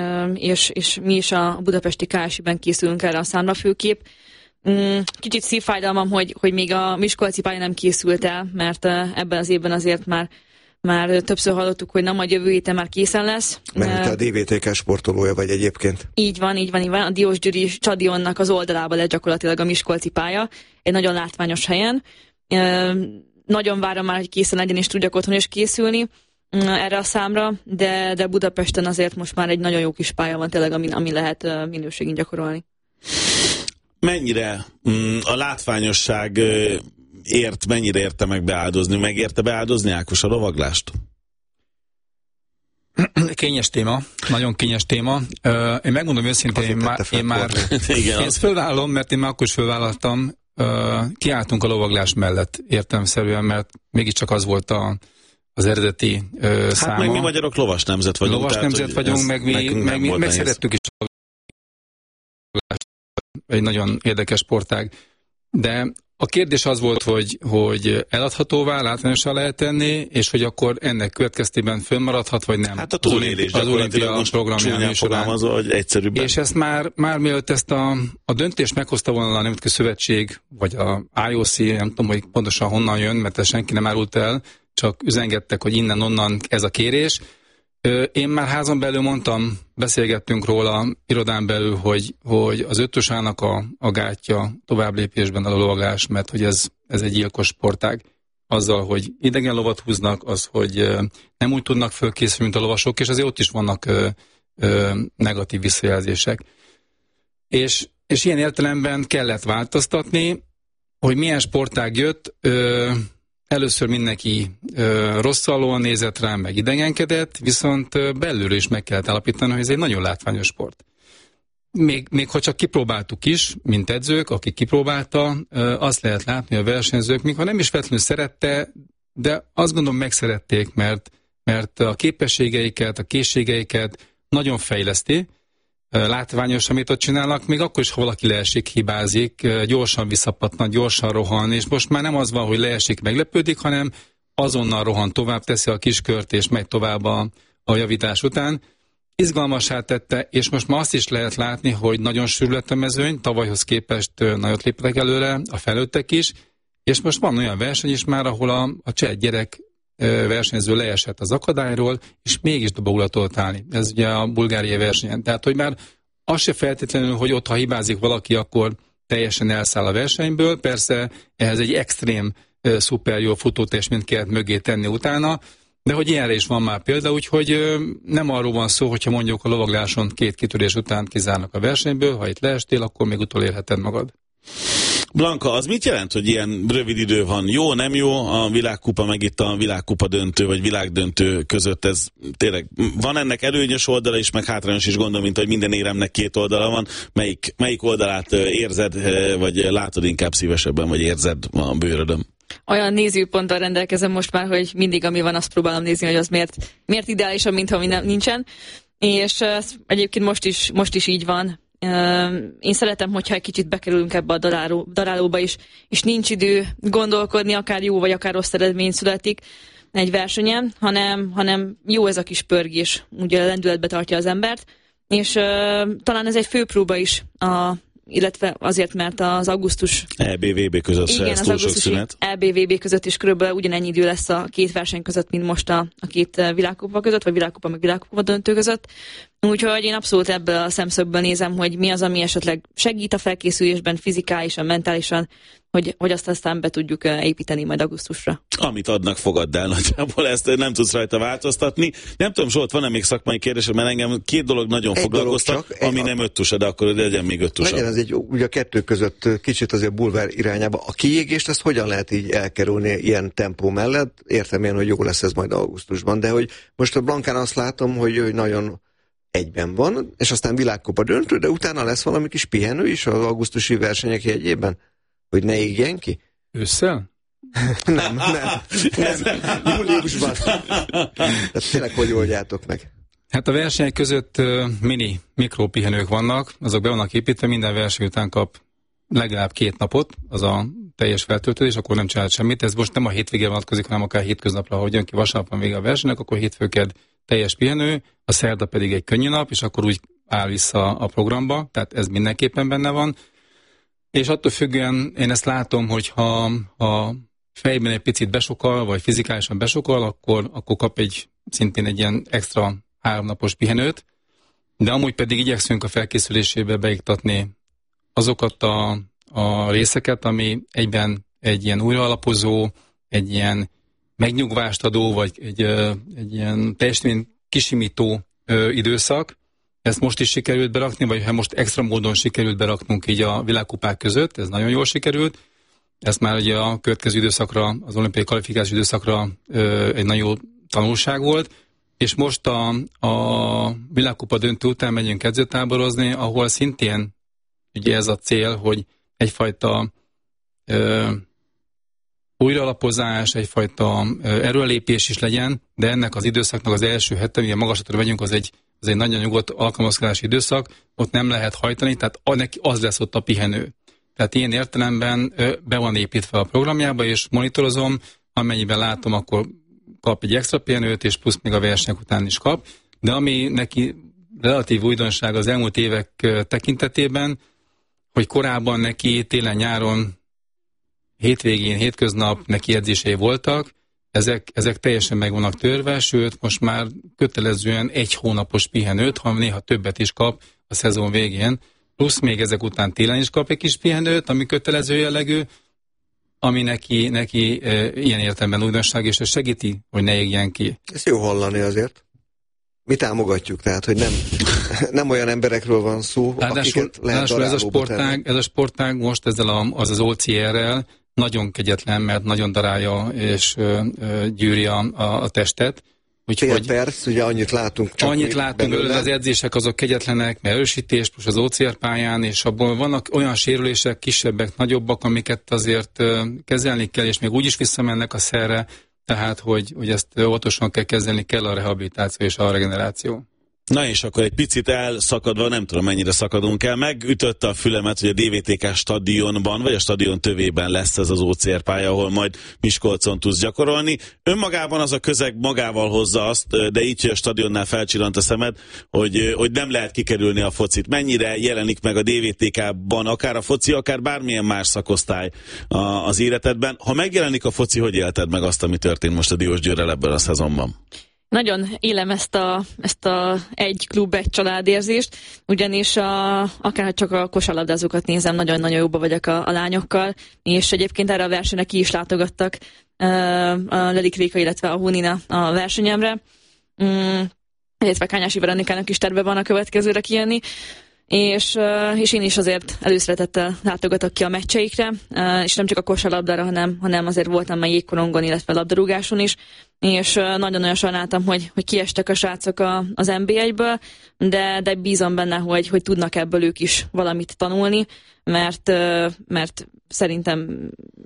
és mi is a budapesti KSI-ben készülünk erre a számra főképp. Kicsit szívfájdalmam, hogy még a miskolci pálya nem készült el, mert ebben az évben azért már többször hallottuk, hogy nem, majd jövő héten már készen lesz. Mert te a DVTK sportolója vagy egyébként. Így van. A Diósgyőri stadionnak az oldalában lett gyakorlatilag a miskolci pálya, egy nagyon látványos helyen. Nagyon várom már, hogy készen legyen, és tudjak otthon is készülni erre a számra, de Budapesten azért most már egy nagyon jó kis pálya van tényleg, ami lehet minőségén gyakorolni. Mennyire a látványosság mennyire érte meg beáldozni? Megérte beáldozni Ákos a lovaglást? Kényes téma, nagyon kényes téma. Én megmondom őszintén, én már ezt fölvállalom, mert én már akkor is fölvállaltam, kiálltunk a lovaglás mellett értelemszerűen, mert mégiscsak az volt az eredeti száma. Hát meg mi magyarok lovas nemzet vagyunk. Lovas nemzet vagyunk, meg szerettük is a lovaglást, egy nagyon érdekes sportág. De a kérdés az volt, hogy eladhatóvá, látványosan lehet tenni, és hogy akkor ennek következtében fönnmaradhat, vagy nem. Hát a túlélés az olimpia programján hogy egyszerűbben. És ezt már mielőtt ezt a döntést meghozta volna a Nemzetközi Szövetség, vagy a IOC, nem tudom, hogy pontosan honnan jön, mert ezt senki nem árult el, csak üzengettek, hogy innen-onnan ez a kérés. Én már házon belül mondtam, beszélgettünk róla irodán belül, hogy az öttusának a gátja tovább lépésben a lovaglás, mert hogy ez egy gyilkos sportág. Azzal, hogy idegen lovat húznak, az, hogy nem úgy tudnak fölkészülni, mint a lovasok, és azért ott is vannak negatív visszajelzések. És ilyen értelemben kellett változtatni, hogy milyen sportág jött. Először mindenki rosszallóan nézett rám, meg idegenkedett, viszont belülről is meg kellett állapítani, hogy ez egy nagyon látványos sport. Még ha csak kipróbáltuk is, mint edzők, akik kipróbálta, azt lehet látni, a versenyzők, még ha nem is feltétlenül szerette, de azt gondolom megszerették, mert mert a képességeiket, a készségeiket nagyon fejleszti, látványos, amit ott csinálnak, még akkor is, ha valaki leesik, hibázik, gyorsan visszapattan, gyorsan rohan, és most már nem az van, hogy leesik, meglepődik, hanem azonnal rohan tovább, teszi a kiskört, és megy tovább a javítás után. Izgalmassá tette, és most már azt is lehet látni, hogy nagyon sűrű lett a mezőny, tavalyhoz képest nagyot léptek előre, a felnőttek is, és most van olyan verseny is már, ahol a cseh gyerek versenyző leesett az akadályról, és mégis dobogóra tudott állni. Ez ugye a bulgáriai versenyen. Tehát, hogy már az se feltétlenül, hogy ott, ha hibázik valaki, akkor teljesen elszáll a versenyből. Persze ehhez egy extrém, szuper jó futótestményt kellett mögé tenni utána, de hogy ilyenre is van már példa, úgyhogy nem arról van szó, hogyha mondjuk a lovagláson 2 kitörés után kizárnak a versenyből, ha itt leestél, akkor még utolérheted magad. Blanka, az mit jelent, hogy ilyen rövid idő van? Jó, nem jó a világkupa, meg itt a világkupa döntő, vagy világdöntő között? Ez tényleg, van ennek előnyös oldala is, meg hátrányos is, gondolom, mint hogy minden éremnek 2 oldala van. Melyik oldalát érzed, vagy látod inkább szívesebben, vagy érzed a bőrödön? Olyan nézőponttal rendelkezem most már, hogy mindig, ami van, azt próbálom nézni, hogy az miért ideálisabb, mintha nincsen. És egyébként most is így van. Én szeretem, hogyha egy kicsit bekerülünk ebbe a darálóba is, és nincs idő gondolkodni, akár jó vagy akár rossz eredmény születik egy versenyen, hanem jó ez a kis pörgés, ugye lendületbe tartja az embert, és talán ez egy főpróba is, illetve azért, mert az augusztus... EBVB között se lesz túl sok szünet. EBVB között is körülbelül ugyanennyi idő lesz a 2 verseny között, mint most a 2 világkupa között, vagy világkupa meg világkupa döntő között. Úgyhogy én abszolút ebből a szemszögből nézem, hogy mi az, ami esetleg segít a felkészülésben, fizikálisan, mentálisan, hogy azt aztán be tudjuk építeni majd augusztusra. Amit adnak, fogadd el nagyjából, ezt nem tudsz rajta változtatni. Nem tudom, Zsolt, van-e még szakmai kérdés, mert engem 2 dolog nagyon foglalkoztat, ami nem 5 tusa, de akkor legyen még 5 tusa. Legyen ez ugye a 2 között kicsit azért bulvár irányába. A kiégést ezt hogyan lehet így elkerülni ilyen tempó mellett? Értem én, hogy jó lesz ez majd augusztusban, de hogy most a Blankán azt látom, hogy nagyon egyben van, és aztán világkupa döntő, de utána lesz valami kis pihenő is az augusztusi versenyek jegyében? Hogy ne égjen ki? Ősszel? nem. Júliusban. Tehát tényleg hogy oldjátok meg? Hát a versenyek között mini mikropihenők vannak, azok be vannak építve, minden verseny után kap legalább 2 napot, az a teljes feltöltődés, akkor nem csinált semmit. Ez most nem a hétvégére vonatkozik, hanem akár hétköznapra, hogy jön ki vasárnap vége a versenynek, akkor hétfőked teljes pihenő, a szerda pedig egy könnyű nap, és akkor úgy áll vissza a programba, tehát ez mindenképpen benne van. És attól függően én ezt látom, hogy ha fejben egy picit besokal, vagy fizikálisan besokal, akkor kap szintén egy ilyen extra 3 napos pihenőt, de amúgy pedig igyekszünk a felkészülésébe beiktatni azokat a részeket, ami egyben egy ilyen újraalapozó, egy ilyen megnyugvást adó, vagy egy ilyen teljesítmény kisimító időszak. Ezt most is sikerült berakni, vagy ha most extra módon sikerült beraknunk így a világkupák között, ez nagyon jól sikerült. Ez már ugye a következő időszakra, az olimpiai kvalifikációs időszakra egy nagyon jó tanulság volt, és most a világkupa döntő után megyünk edzőtáborozni, ahol szintén ugye ez a cél, hogy egyfajta újraalapozás, egyfajta erőlépés is legyen, de ennek az időszaknak az első hete, ugye magasra megyünk, az egy nagyon nyugodt alkalmazkodási időszak, ott nem lehet hajtani, tehát neki az lesz ott a pihenő. Tehát ilyen értelemben be van építve a programjába, és monitorozom, amennyiben látom, akkor kap egy extra pihenőt, és plusz még a versenyek után is kap. De ami neki relatív újdonság az elmúlt évek tekintetében, hogy korábban neki télen-nyáron, hétvégén, hétköznap neki edzései voltak, ezek teljesen meg vannak törve, sőt, most már kötelezően 1 hónapos pihenőt, ha néha többet is kap a szezon végén, plusz még ezek után télen is kap egy kis pihenőt, ami kötelező jellegű, ami neki ilyen értelemben újdonság, és ez segíti, hogy ne égjen ki. Ez jó hallani azért. Mi támogatjuk, tehát, hogy nem olyan emberekről van szó, akiket lehet darálóba tenni. Ez a sportág most ezzel az OCR-rel nagyon kegyetlen, mert nagyon darálja és gyűri a testet. Fél perc, ugye annyit látunk csak annyit látunk belőle, az edzések azok kegyetlenek, mert erősítés, plusz az OCR pályán, és abból vannak olyan sérülések, kisebbek, nagyobbak, amiket azért kezelni kell, és még úgy is visszamennek a szerre, tehát hogy ezt óvatosan kell kezelni, kell a rehabilitáció és a regeneráció. Na és akkor egy picit elszakadva, nem tudom mennyire szakadunk el, megütötte a fülemet, hogy a DVTK stadionban, vagy a stadion tövében lesz ez az OCR pálya, ahol majd Miskolcon tudsz gyakorolni. Önmagában az a közeg magával hozza azt, de így, hogy a stadionnál felcsillant a szemed, hogy nem lehet kikerülni a focit. Mennyire jelenik meg a DVTK-ban, akár a foci, akár bármilyen más szakosztály az életedben. Ha megjelenik a foci, hogy élted meg azt, ami történt most a Diósgyőrrel ebben a szezonban? Nagyon élem ezt a egy klub, egy család érzést, ugyanis akár csak a kosárlabdázókat nézem, nagyon-nagyon jóba vagyok a lányokkal, és egyébként erre a versenyre ki is látogattak a Lelik Réka, illetve a Hunina a versenyemre, illetve Kányási Veronikának is terve van a következőre kijönni, és én is azért előszeretettel látogatok ki a meccseikre, és nem csak a kosárlabdára, hanem azért voltam már jégkorongon, illetve labdarúgáson is, és nagyon-nagyon sajnáltam, hogy kiestek a srácok az NB1-ből, de bízom benne, hogy tudnak ebből ők is valamit tanulni, mert szerintem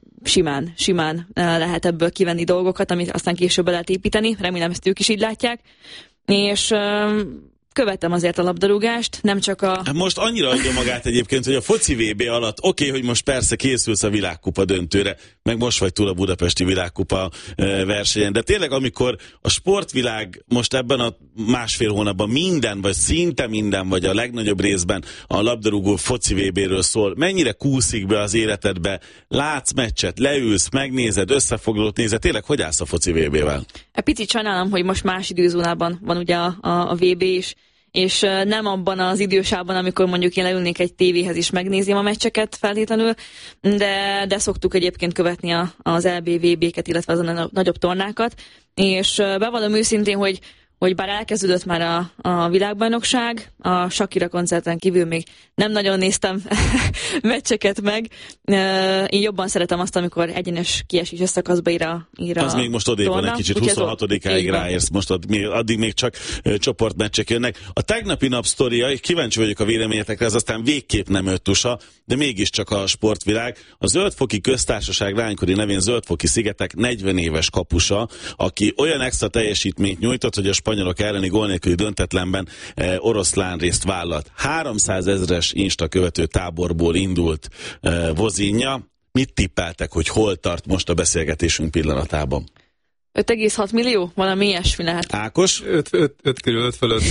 simán lehet ebből kivenni dolgokat, amit aztán később lehet építeni, remélem ezt ők is így látják, és követem azért a labdarúgást, nem csak a... Most annyira adja magát egyébként, hogy a foci VB alatt oké, hogy most persze készülsz a világkupa döntőre, meg most vagy túl a budapesti világkupa versenyen, de tényleg amikor a sportvilág most ebben a másfél hónapban minden, vagy szinte minden, vagy a legnagyobb részben a labdarúgó foci VB-ről szól, mennyire kúszik be az életedbe, látsz meccset, leülsz, megnézed, összefoglalót nézed, tényleg hogy állsz a foci VB-vel? Picit sajnálom, hogy most más időzónában van ugye a VB is, és nem abban az idősában, amikor mondjuk én leülnék egy tévéhez is megnézem a meccseket feltétlenül, de szoktuk egyébként követni az LB-VB-ket, illetve az a nagyobb tornákat, és bevallom őszintén, hogy bár elkezdődött már a világbajnokság, a Shakira koncerten kívül még nem nagyon néztem meccseket meg. Én jobban szeretem azt, amikor egyenes kieséses szakaszba ír az még most odébb van egy kicsit, 26-áig ráérsz, most addig még csak csoportmeccsek jönnek. A tegnapi nap sztoria, kíváncsi vagyok a véleményetekre, ez aztán végképp nem öttusa, de mégiscsak a sportvilág. A Zöldfoki Köztársaság lánykori nevén Zöldfoki Szigetek 40 éves kapusa, aki olyan extra teljesítményt nyújtott, hogy a spanyolok elleni gól nélküli döntetlenben oroszlán részt vállalt. 300 000-es Insta követő táborból indult Vozinja. Mit tippeltek, hogy hol tart most a beszélgetésünk pillanatában? 5,6 millió? Valami ilyesmi lehet. Ákos? 5 körül 5 fölött.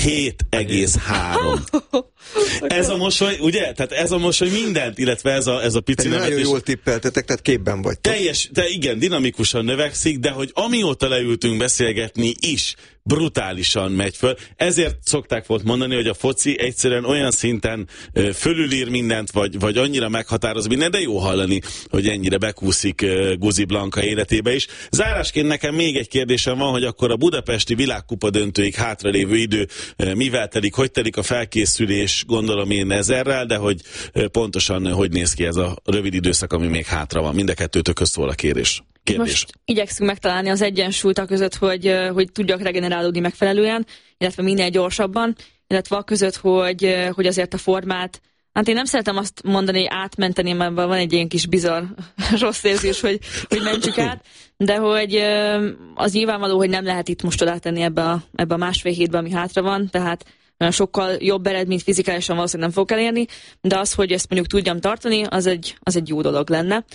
7,3. Ez a mosoly, ugye? Tehát ez a mosoly mindent, illetve ez a pici nevetés. Nagyon jól tippeltetek, tehát képben vagytok. Igen, dinamikusan növekszik, de hogy amióta leültünk beszélgetni is, brutálisan megy föl. Ezért szokták volt mondani, hogy a foci egyszerűen olyan szinten fölülír mindent, vagy annyira meghatároz mindent, de jó hallani, hogy ennyire bekúszik Guzi Blanka életébe is. Zárásként nekem még egy kérdésem van, hogy akkor a budapesti világkupa döntőig hátralévő idő mivel telik, hogy telik a felkészülés, gondolom én ezerrel, de hogy pontosan hogy néz ki ez a rövid időszak, ami még hátra van. Mind a kettőtökhöz szól a kérdés. Most igyekszünk megtalálni az egyensúlyt a között, hogy tudjak regenerálódni megfelelően, illetve minél gyorsabban, illetve a között, hogy azért a formát, hát én nem szeretem azt mondani, hogy átmenteni, mert van egy ilyen kis bizarr rossz érzés, hogy mentsük át, de hogy az nyilvánvaló, hogy nem lehet itt most odátenni ebbe a másfél hétbe, ami hátra van, tehát sokkal jobb eredményt fizikálisan valószínűleg nem fogok elérni, de az, hogy ezt mondjuk tudjam tartani, az egy jó dolog lenne.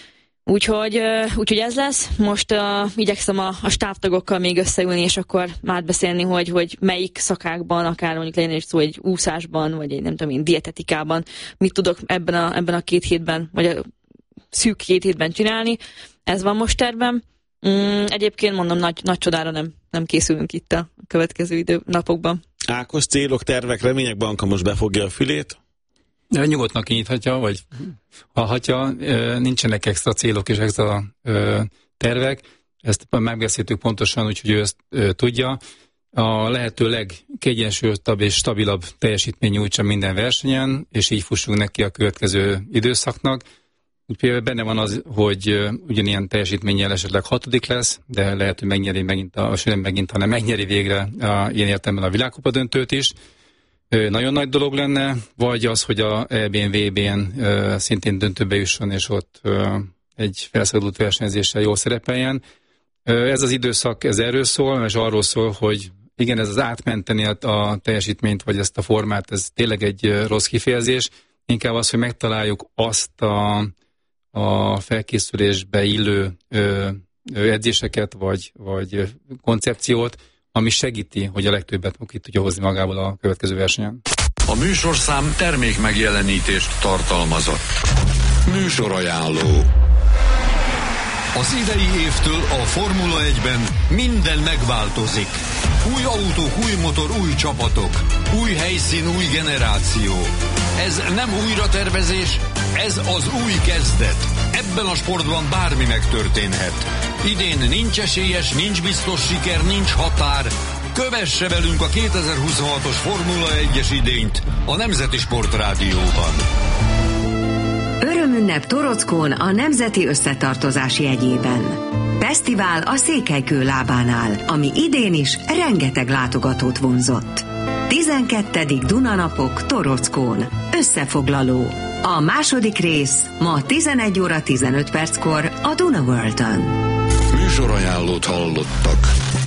Úgyhogy ez lesz. Most igyekszem a stábtagokkal még összeülni, és akkor átbeszélni, hogy melyik szakákban, akár mondjuk legyen is szó egy úszásban, vagy egy nem tudom én, dietetikában, mit tudok ebben a 2 hétben, vagy a szűk 2 hétben csinálni. Ez van most tervem. Egyébként mondom, nagy csodára nem készülünk itt a következő napokban. Ákos, célok, tervek, remények, Blanka most befogja a fülét? Nyugodtan kinyithatja, vagy hallhatja, nincsenek extra célok és extra tervek, ezt megbeszéltük pontosan, úgyhogy ő ezt tudja. A lehető legkiegyensúlyozottabb és stabilabb teljesítmény nyújtsa minden versenyen, és így fussunk neki a következő időszaknak. Úgyhogy benne van az, hogy ugyanilyen teljesítménnyel esetleg 6. lesz, de lehet, hogy megnyeri hanem megnyeri végre ilyen értelemben a világkupa döntőt is. Nagyon nagy dolog lenne, vagy az, hogy a EB-n, VB-n szintén döntőbe jusson, és ott egy felszabadult versenyzéssel jól szerepeljen. Ez az időszak, ez erről szól, és arról szól, hogy igen, ez az átmenteni a teljesítményt, vagy ezt a formát, ez tényleg egy rossz kifejezés. Inkább az, hogy megtaláljuk azt a felkészülésbe illő edzéseket, vagy koncepciót, ami segíti, hogy a legtöbbet ki tudja hozni magából a következő versenyen. A műsorszám termékmegjelenítést tartalmazott. Műsorajánló. Az idei évtől a Formula 1-ben minden megváltozik. Új autók, új motor, új csapatok. Új helyszín, új generáció. Ez nem újratervezés, ez az új kezdet. Ebben a sportban bármi megtörténhet. Idén nincs esélyes, nincs biztos siker, nincs határ. Kövesse velünk a 2026-os Formula 1-es idényt a Nemzeti Sport Rádióban. Örömünnep Torockón a Nemzeti Összetartozás jegyében. Fesztivál a Székelykő lábánál, ami idén is rengeteg látogatót vonzott. 12. Dunanapok Torockón. Összefoglaló. A második rész ma 11 óra 15 perckor a Duna World-on. Műsorajánlót hallottak.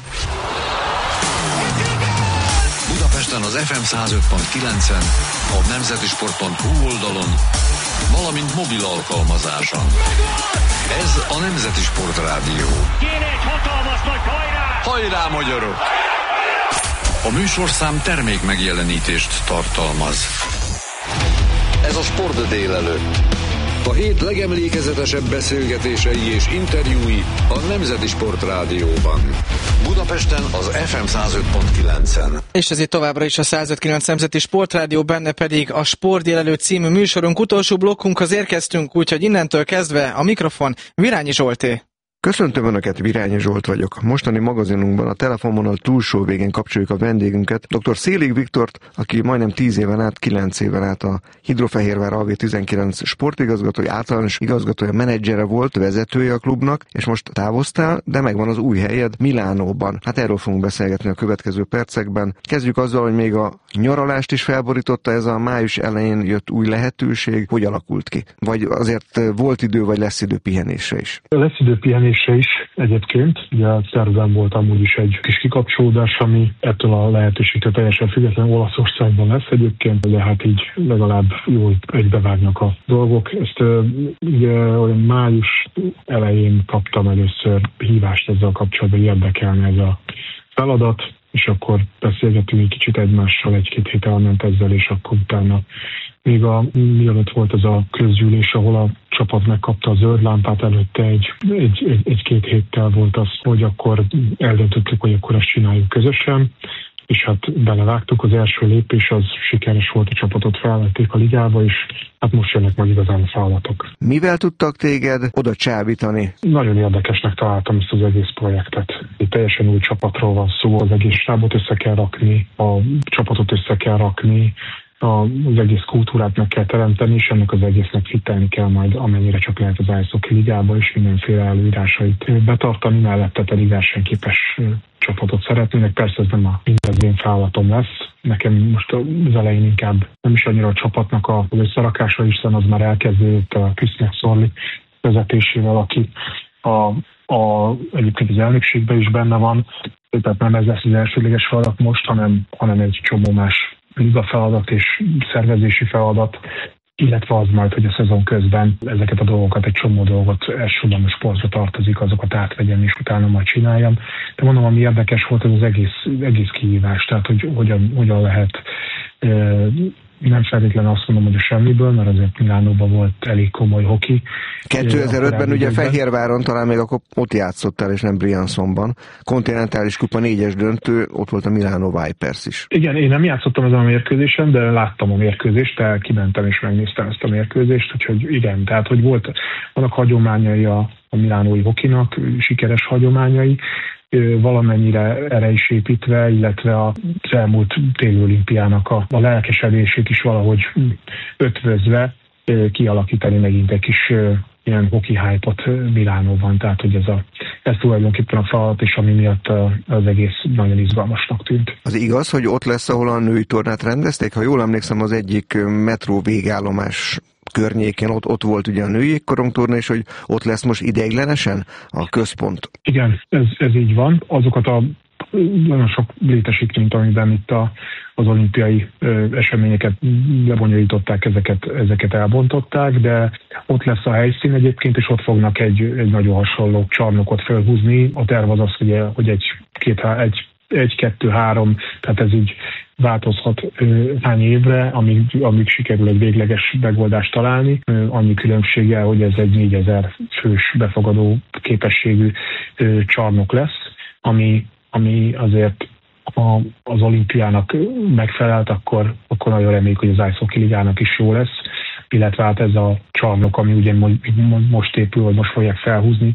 Budapesten az FM 105.9-en, a nemzetisport.hu oldalon, valamint mobil alkalmazáson. Ez a Nemzeti Sport Rádió. Kéne egy hatalmas nagy hajrá! Hajrá, magyarok! A műsorszám termékmegjelenítést tartalmaz. Ez a Sport délelőtt. A hét legemlékezetesebb beszélgetései és interjúi a Nemzeti Sport Rádióban. Budapesten az FM 105.9-en. És ez itt továbbra is a 105.9 Nemzeti Sportrádió, benne pedig a Sport délelőtt című műsorunk utolsó blokkunkhoz érkeztünk, úgyhogy innentől kezdve a mikrofon Virányi Zsolté. Köszöntöm Önöket, Virányi Zsolt vagyok. Mostani magazinunkban a telefonvonal túlsó végén kapcsoljuk a vendégünket, dr. Szélig Viktort, aki majdnem 10 éven át, 9 éven át a Hidrofehérvár AV19 sportigazgatója, általános igazgatója, menedzsere volt, vezetője a klubnak, és most távoztál, de megvan az új helyed Milánóban. Hát erről fogunk beszélgetni a következő percekben. Kezdjük azzal, hogy még a nyaralást is felborította ez a május elején jött új lehetőség. Hogy alakult ki? Vagy azért volt idő, vagy lesz idő pihenésre is? Lesz idő pihenésre is egyébként. Ugye a tervben volt amúgy is egy kis kikapcsolódás, ami ettől a lehetőségtől teljesen függetlenül Olaszországban lesz egyébként, de hát így legalább jól egybevágnak a dolgok. Ezt ugye olyan május elején kaptam először hívást ezzel kapcsolatban, hogy érdekelne ez a feladat, és akkor beszélgetünk egy kicsit egymással, egy-két hét elment ezzel, és akkor utána még mielőtt volt ez a közgyűlés, ahol a csapat megkapta a zöld lámpát, előtte egy-két héttel volt az, hogy akkor eldöntöttük, hogy akkor ezt csináljuk közösen, és hát belevágtuk, az első lépés az sikeres volt, a csapatot felvették a ligába, és hát most jönnek majd igazán a feladatok. Mivel tudtak téged oda csábítani? Nagyon érdekesnek találtam ezt az egész projektet. Egy teljesen új csapatról van szó, az egész stábot össze kell rakni, a csapatot össze kell rakni, az egész kultúrát meg kell teremteni, és ennek az egésznek fittelni kell majd, amennyire csak lehet az Ice Hockey ligába, és mindenféle előírásait betartani, mellette pedig versenyképes csapatot szeretnének. Persze ez nem az én feladatom lesz. Nekem most az elején inkább nem is annyira a csapatnak az összerakása, hiszen az már elkezdődött a Krisztián Szorli vezetésével, aki egyébként az elnökségben is benne van. Tehát nem ez lesz az elsődleges feladat most, hanem egy csomó más liga feladat és szervezési feladat, illetve az majd, hogy a szezon közben ezeket a dolgokat, egy csomó dolgot elsősorban a sportra tartozik, azokat átvegyem és utána majd csináljam. De mondom, ami érdekes volt, ez az egész kihívás, tehát hogy hogyan lehet nem feltétlenül azt mondom, hogy a semmiből, mert azért Milánóban volt elég komoly hoki. 2005-ben ugye Fehérváron talán még akkor ott játszottál, és nem Briansonban. Kontinentális kupa 4-es döntő, ott volt a Milano Vipers is. Igen, én nem játszottam ezen a mérkőzésen, de láttam a mérkőzést, tehát kimentem és megnéztem ezt a mérkőzést, úgyhogy igen, tehát hogy vannak hagyományai a milánói hokinak, sikeres hagyományai, valamennyire erre is építve, illetve az elmúlt téli olimpiának a lelkesedését is valahogy ötvözve kialakítani megint egy kis ilyen hoki hype-ot Milánóban, tehát hogy ez tulajdonképpen a feladat, és ami miatt az egész nagyon izgalmasnak tűnt. Az igaz, hogy ott lesz, ahol a női tornát rendezték? Ha jól emlékszem, az egyik metró végállomás környékén ott volt ugye a női jégkorongtorna, és hogy ott lesz most ideiglenesen a központ. Igen, ez így van. Azokat a nagyon sok létesítményt, amiben itt az olimpiai eseményeket lebonyolították, ezeket elbontották, de ott lesz a helyszín egyébként, és ott fognak egy nagyon hasonló csarnokot felhúzni. A terv az hogy egy, kettő, három, tehát ez így változhat hány évre, amíg sikerül egy végleges megoldást találni. Annyi különbséggel, hogy ez egy 4000 fős befogadó képességű csarnok lesz, ami azért az olimpiának megfelelt, akkor nagyon reméljük, hogy az Ice Hockey Ligának is jó lesz, illetve hát ez a csarnok, ami ugye most épül, vagy most fogják felhúzni,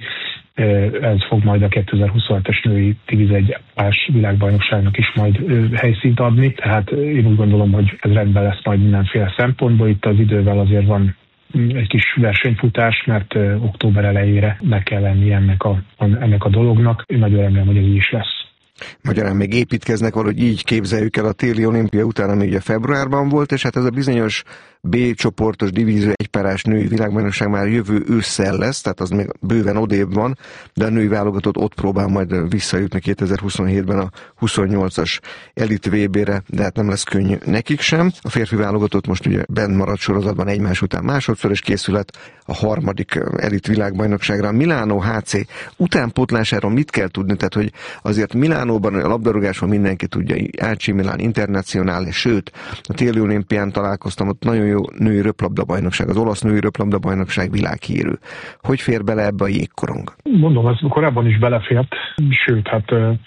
ez fog majd a 2027-es női 11-es világbajnokságnak is majd helyszínt adni. Tehát én úgy gondolom, hogy ez rendben lesz majd mindenféle szempontból. Itt az idővel azért van egy kis versenyfutás, mert október elejére meg kell lenni ennek a dolognak. Én nagyon remélem, hogy ez így is lesz. Magyarán még építkeznek, valahogy így képzeljük el a téli olimpia után, ami ugye februárban volt, és hát ez a bizonyos B csoportos divízió egypárás női világbajnokság már jövő ősszel lesz, tehát az még bőven odébb van, de a női válogatott ott próbál majd visszajutni 2027-ben a 28-as elit VB-re, de hát nem lesz könnyű nekik sem. A férfi válogatott most ugye bent maradt sorozatban egymás után másodszor, és készület a harmadik elit világbajnokságra. A Milánó HC utánpótlásáról mit kell tudni? Tehát, hogy azért Milánóban a labdarúgáson mindenki tudja, AC Milan Internacional, sőt, a téli olimpián találkoztam, ott nagyon jó női röplabdabajnokság, az olasz női röplabdabajnokság világhírű. Hogy fér bele ebbe a jégkorong? Mondom, ez korábban is belefért, sőt, hát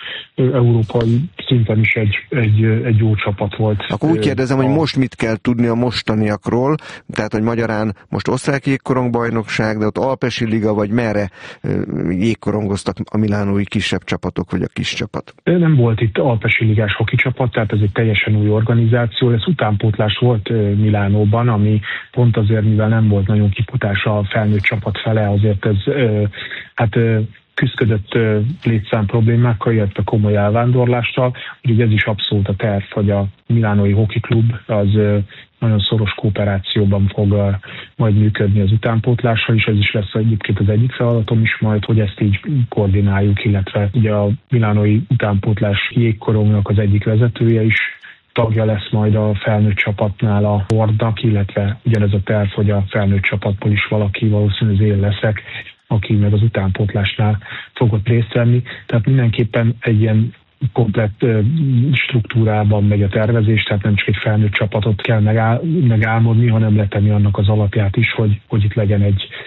európai szinten is egy jó csapat volt. Akkor úgy kérdezem, hogy most mit kell tudni a mostaniakról, tehát, hogy magyarán most osztrák jégkorongbajnokság, de ott Alpesi Liga, vagy merre jégkorongoztak a milánói kisebb csapatok, vagy a kis csapat? Nem volt itt Alpesi Ligás hoki csapat, tehát ez egy teljesen új organizáció, ez utánpótlás volt Milánóban, ami pont azért, mivel nem volt nagyon kifutása a felnőtt csapat fele, azért ez küzdött létszám problémákkal, illetve komoly elvándorlással. Úgyhogy ez is abszolút a terv, hogy a Milánói Hockey Klub az nagyon szoros kooperációban fog majd működni az utánpótlással, és ez is lesz egyébként az egyik feladatom is majd, hogy ezt így koordináljuk, illetve ugye a milánói utánpótlás jégkorongnak az egyik vezetője is tagja lesz majd a felnőtt csapatnál a Hordnak, illetve ugyanez a terv, hogy a felnőtt csapatból is valaki, valószínűleg én leszek, aki meg az utánpótlásnál fogott részt venni. Tehát mindenképpen egy ilyen komplett struktúrában megy a tervezés, tehát nem csak egy felnőtt csapatot kell megálmodni, hanem letenni annak az alapját is, hogy itt legyen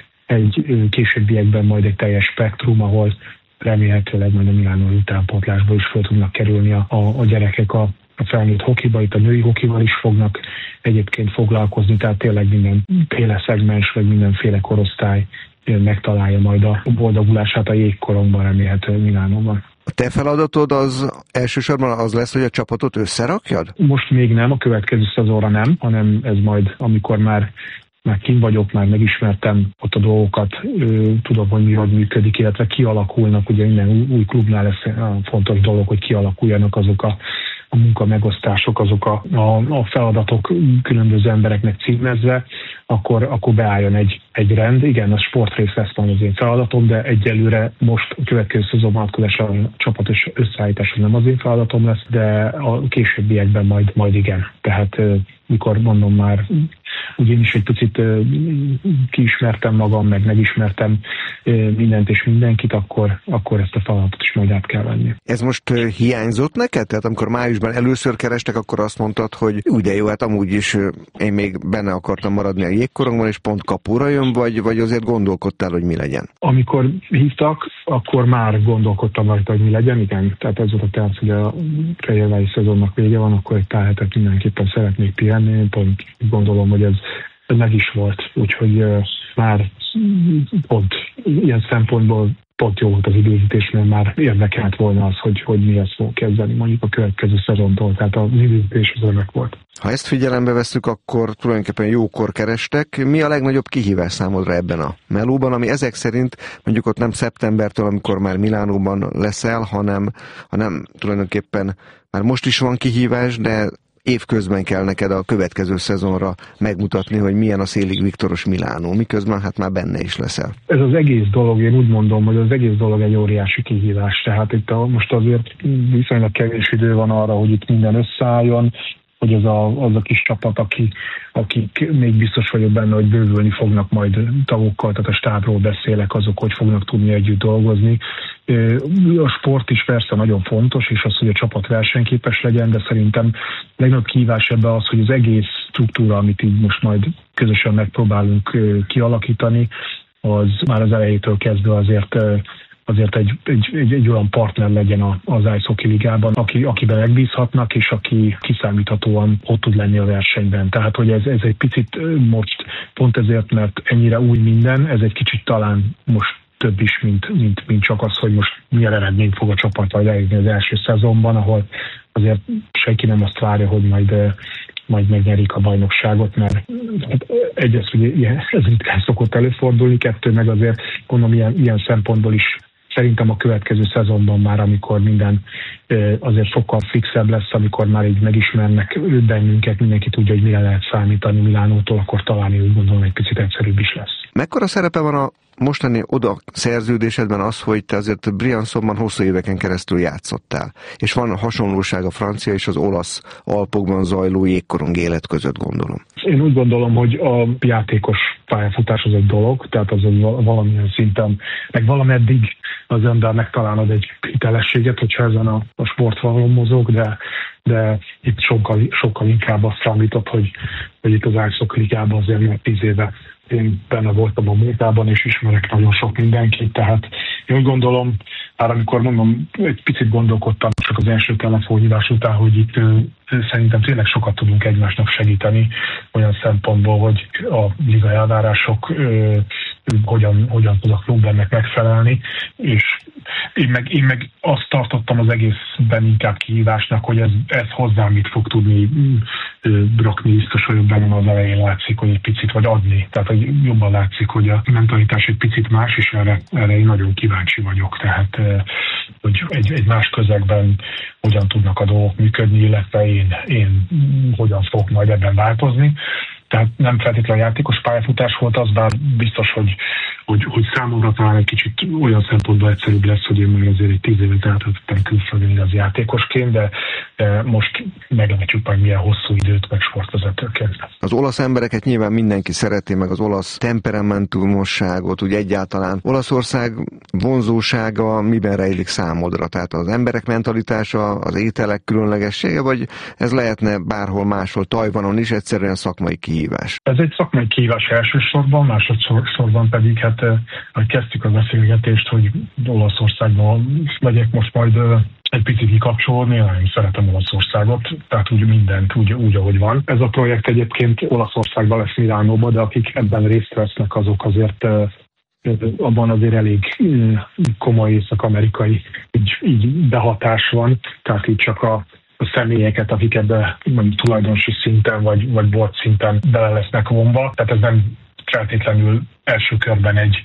egy későbbiekben majd egy teljes spektrum, ahol remélhetőleg majd a milánói utánpótlásból is fel tudnak kerülni a gyerekek a felnőtt hokiba, itt a női hokival is fognak egyébként foglalkozni, tehát tényleg mindenféle szegmens, vagy mindenféle korosztály megtalálja majd a boldogulását a jégkorongban, remélhetőleg Milánóban. A te feladatod az elsősorban az lesz, hogy a csapatot összerakjad? Most még nem, a következő szezonra nem, hanem ez majd, amikor már kint vagyok, már megismertem ott a dolgokat, tudom, hogy mi hogy működik, illetve kialakulnak, ugye minden új klubnál lesz fontos dolog, hogy kialakuljanak azok a munkamegosztások, azok a feladatok különböző embereknek címezve, akkor beálljon egy rend. Igen, a sportrész lesz majd az én feladatom, de egyelőre most a következő szezon vonatkozása a csapatos összeállítása nem az én feladatom lesz, de a későbbiekben majd igen. Tehát mikor mondom már, úgy én is egy picit kiismertem magam, meg megismertem mindent és mindenkit, akkor ezt a feladatot is majd át kell venni. Ez most hiányzott neked? Tehát amikor májusban először kerestek, akkor azt mondtad, hogy úgy de jó, hát amúgy is én még benne akartam maradni a jégkorongban, és pont kapura jön, vagy azért gondolkodtál, hogy mi legyen? Amikor hívtak, akkor már gondolkodtam rajta, hogy mi legyen, igen. Tehát ez volt a terv, hogy a fehérvári szezonnak vége van, akkor egy pár hetet mindenképpen szeretnék pihenni. Én pont gondolom, hogy ez meg is volt, úgyhogy már pont ilyen szempontból pont jó volt az időzítés, mert már érdekelt volna az, hogy mi ezt fog kezdeni mondjuk a következő szezontól, tehát az időzítés az önök volt. Ha ezt figyelembe vesszük, akkor tulajdonképpen jókor kerestek. Mi a legnagyobb kihívás számodra ebben a melóban, ami ezek szerint mondjuk ott nem szeptembertől, amikor már Milánóban leszel, hanem tulajdonképpen már most is van kihívás, de évközben kell neked a következő szezonra megmutatni, hogy milyen a Szélig Viktoros Milánó, miközben hát már benne is leszel. Ez az egész dolog, én úgy mondom, hogy az egész dolog egy óriási kihívás. Tehát itt most azért viszonylag kevés idő van arra, hogy itt minden összeálljon, hogy az a kis csapat, akik még biztos vagyok benne, hogy bővülni fognak majd tagokkal, tehát a stábról beszélek, azok hogy fognak tudni együtt dolgozni. A sport is persze nagyon fontos, és az, hogy a csapat versenyképes legyen, de szerintem legnagyobb kihívás ebben az, hogy az egész struktúra, amit így most majd közösen megpróbálunk kialakítani, az már az elejétől kezdve azért egy olyan partner legyen az Ice Hockey Ligában, akiben megbízhatnak, és aki kiszámíthatóan ott tud lenni a versenyben. Tehát, hogy ez egy picit most pont ezért, mert ennyire új minden, ez egy kicsit talán most több is, mint csak az, hogy most milyen eredményt fog a csapat elérni az első szezonban, ahol azért senki nem azt várja, hogy majd megnyerik a bajnokságot, mert egyrészt, hogy ez ritkán szokott előfordulni, kettő meg azért gondolom ilyen szempontból is szerintem a következő szezonban már, amikor minden azért sokkal fixebb lesz, amikor már így megismernek bennünket, mindenki tudja, hogy mire lehet számítani Milánótól, akkor talán úgy gondolom egy picit egyszerűbb is lesz. Mekkora szerepe van a mostani oda szerződésedben az, hogy te azért Briançonban hosszú éveken keresztül játszottál, és van hasonlóság a francia és az olasz Alpokban zajló jégkorong élet között, gondolom. Én úgy gondolom, hogy a játékos pályafutás az egy dolog, tehát az valamilyen szinten, meg valameddig az ember megtalálod egy hitelességet, hogyha ezen a sportvonalon mozog, de itt sokkal inkább azt számított, hogy itt az Ice Hockey Ligában azért már 10 éve én benne voltam a munkában, és ismerek nagyon sok mindenkit, tehát én úgy gondolom, már amikor mondom, egy picit gondolkodtam csak az első telefonhívás után, hogy itt szerintem tényleg sokat tudunk egymásnak segíteni olyan szempontból, hogy a liga elvárások hogyan tud a klub ennek megfelelni, és én meg azt tartottam az egészben inkább kihívásnak, hogy ez hozzám mit fog tudni rakni, biztos vagyok benne, az elején látszik, hogy egy picit, vagy adni. Tehát hogy jobban látszik, hogy a mentalitás egy picit más, és erre én nagyon kíváncsi vagyok. Tehát, hogy egy más közegben hogyan tudnak a dolgok működni, illetve én hogyan fogok majd ebben változni. Tehát nem feltétlenül játékos pályafutás volt az, bár biztos, hogy számomra talán egy kicsit olyan szempontból egyszerűbb lesz, hogy én már azért egy 10 évet eltöltöttem külföldön igaz játékosként, de most meglátjuk majd milyen hosszú időt meg sportvezetőként. Az olasz embereket nyilván mindenki szereti, meg az olasz temperamentumosságot, úgy egyáltalán. Olaszország vonzósága miben rejlik számodra? Tehát az emberek mentalitása, az ételek különlegessége, vagy ez lehetne bárhol máshol, Tajvanon is egyszerűen szakmai kihívás? Ez egy szakmai kihívás elsősorban, másodszorban pedig, hogy kezdtük a beszélgetést, hogy Olaszországban megyek most majd egy picit kikapcsolódni, én nagyon szeretem Olaszországot, tehát úgy mindent úgy, ahogy van. Ez a projekt egyébként Olaszországban lesz, Milánóban, de akik ebben részt vesznek, azok azért abban azért elég komoly észak-amerikai így behatás van, tehát így csak a személyeket, akik ebbe tulajdonosi szinten vagy board szinten bele lesznek vonva. Tehát ez nem feltétlenül első körben egy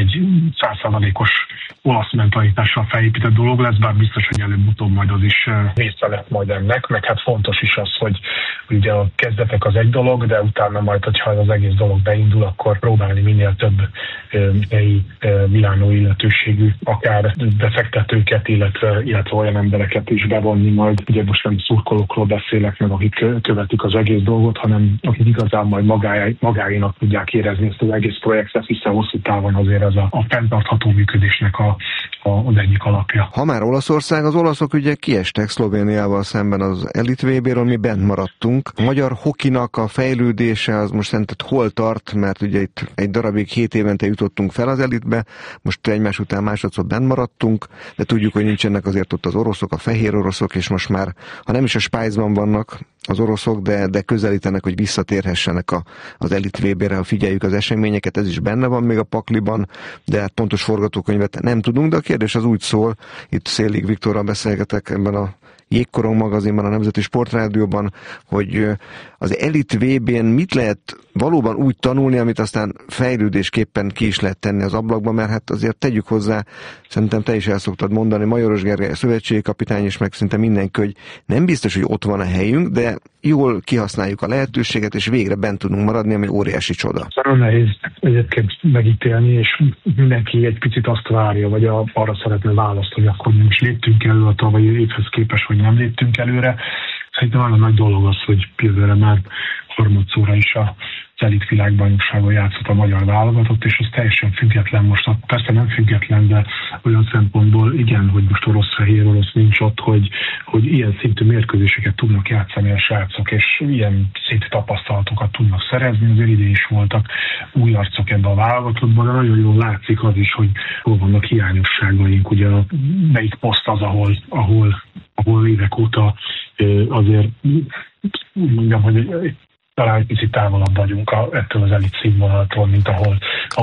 100%-os olasz mentalitással felépített dolog lesz, bár biztos, hogy előbb-utóbb majd az is része lett majd ennek, meg hát fontos is az, hogy ugye a kezdetek az egy dolog, de utána majd, hogyha az egész dolog beindul, akkor próbálni minél több helyi milánói illetőségű, akár befektetőket, illetve olyan embereket is bevonni majd. Ugye most nem szurkolókról beszélek meg, akik követik az egész dolgot, hanem akik igazán majd magáénak tudják érezni ezt az egész projektet, hiszen hosszú távon azért ez a fenntartható működésnek az egyik alapja. Ha már Olaszország, az olaszok ugye kiestek Szlovéniával szemben az Elit VB-ről, mi bent maradtunk. A magyar hokinak a fejlődése az most szerinted hol tart, mert ugye itt egy darabig 7 évente jutottunk fel az elitbe, most egymás után másodszor bent maradtunk, de tudjuk, hogy nincsenek azért ott az oroszok, a fehér oroszok, és most már, ha nem is a Spice-ban vannak az oroszok, de közelítenek, hogy visszatérhessenek az Elit VB-re, ha figyeljük az eseményeket, ez is benne van még a pakliban, de hát pontos forgatókönyvet nem tudunk, de a kérdés az úgy szól, itt Szélig Viktorral beszélgetek ebben a Jégkorong magazinban, a Nemzeti Sportrádióban, hogy az Elit VB-n mit lehet valóban úgy tanulni, amit aztán fejlődésképpen ki is lehet tenni az ablakba, mert hát azért tegyük hozzá, szerintem te is el szoktad mondani, Majoros Gergely, a szövetségi kapitány, és meg szinte mindenki, hogy nem biztos, hogy ott van a helyünk, de jól kihasználjuk a lehetőséget, és végre bent tudunk maradni, ami óriási csoda. Nagyon nehéz egyébként megítélni, és mindenki egy picit azt várja, vagy arra szeretne választ, hogy akkor nem is léptünk elő a tavalyi évhez képest, hogy nem léptünk előre. Szerintem nagyon nagy dolog az, hogy jövőre már harmadszorra is az elit világbajnokságon játszott a magyar válogatott, és az teljesen független most, persze nem független, de olyan szempontból igen, hogy most orosz-fehér orosz nincs ott, hogy ilyen szintű mérkőzéseket tudnak játszani a srácok, és ilyen szintű tapasztalatokat tudnak szerezni, azért ide is voltak új arcok ebben a válogatottban, de nagyon jól látszik az is, hogy hol vannak hiányosságaink, ugye melyik poszt az, ahol évek óta azért úgy mondjam, hogy talán egy picit távolabb vagyunk ettől az elit színvonaltól, mint ahol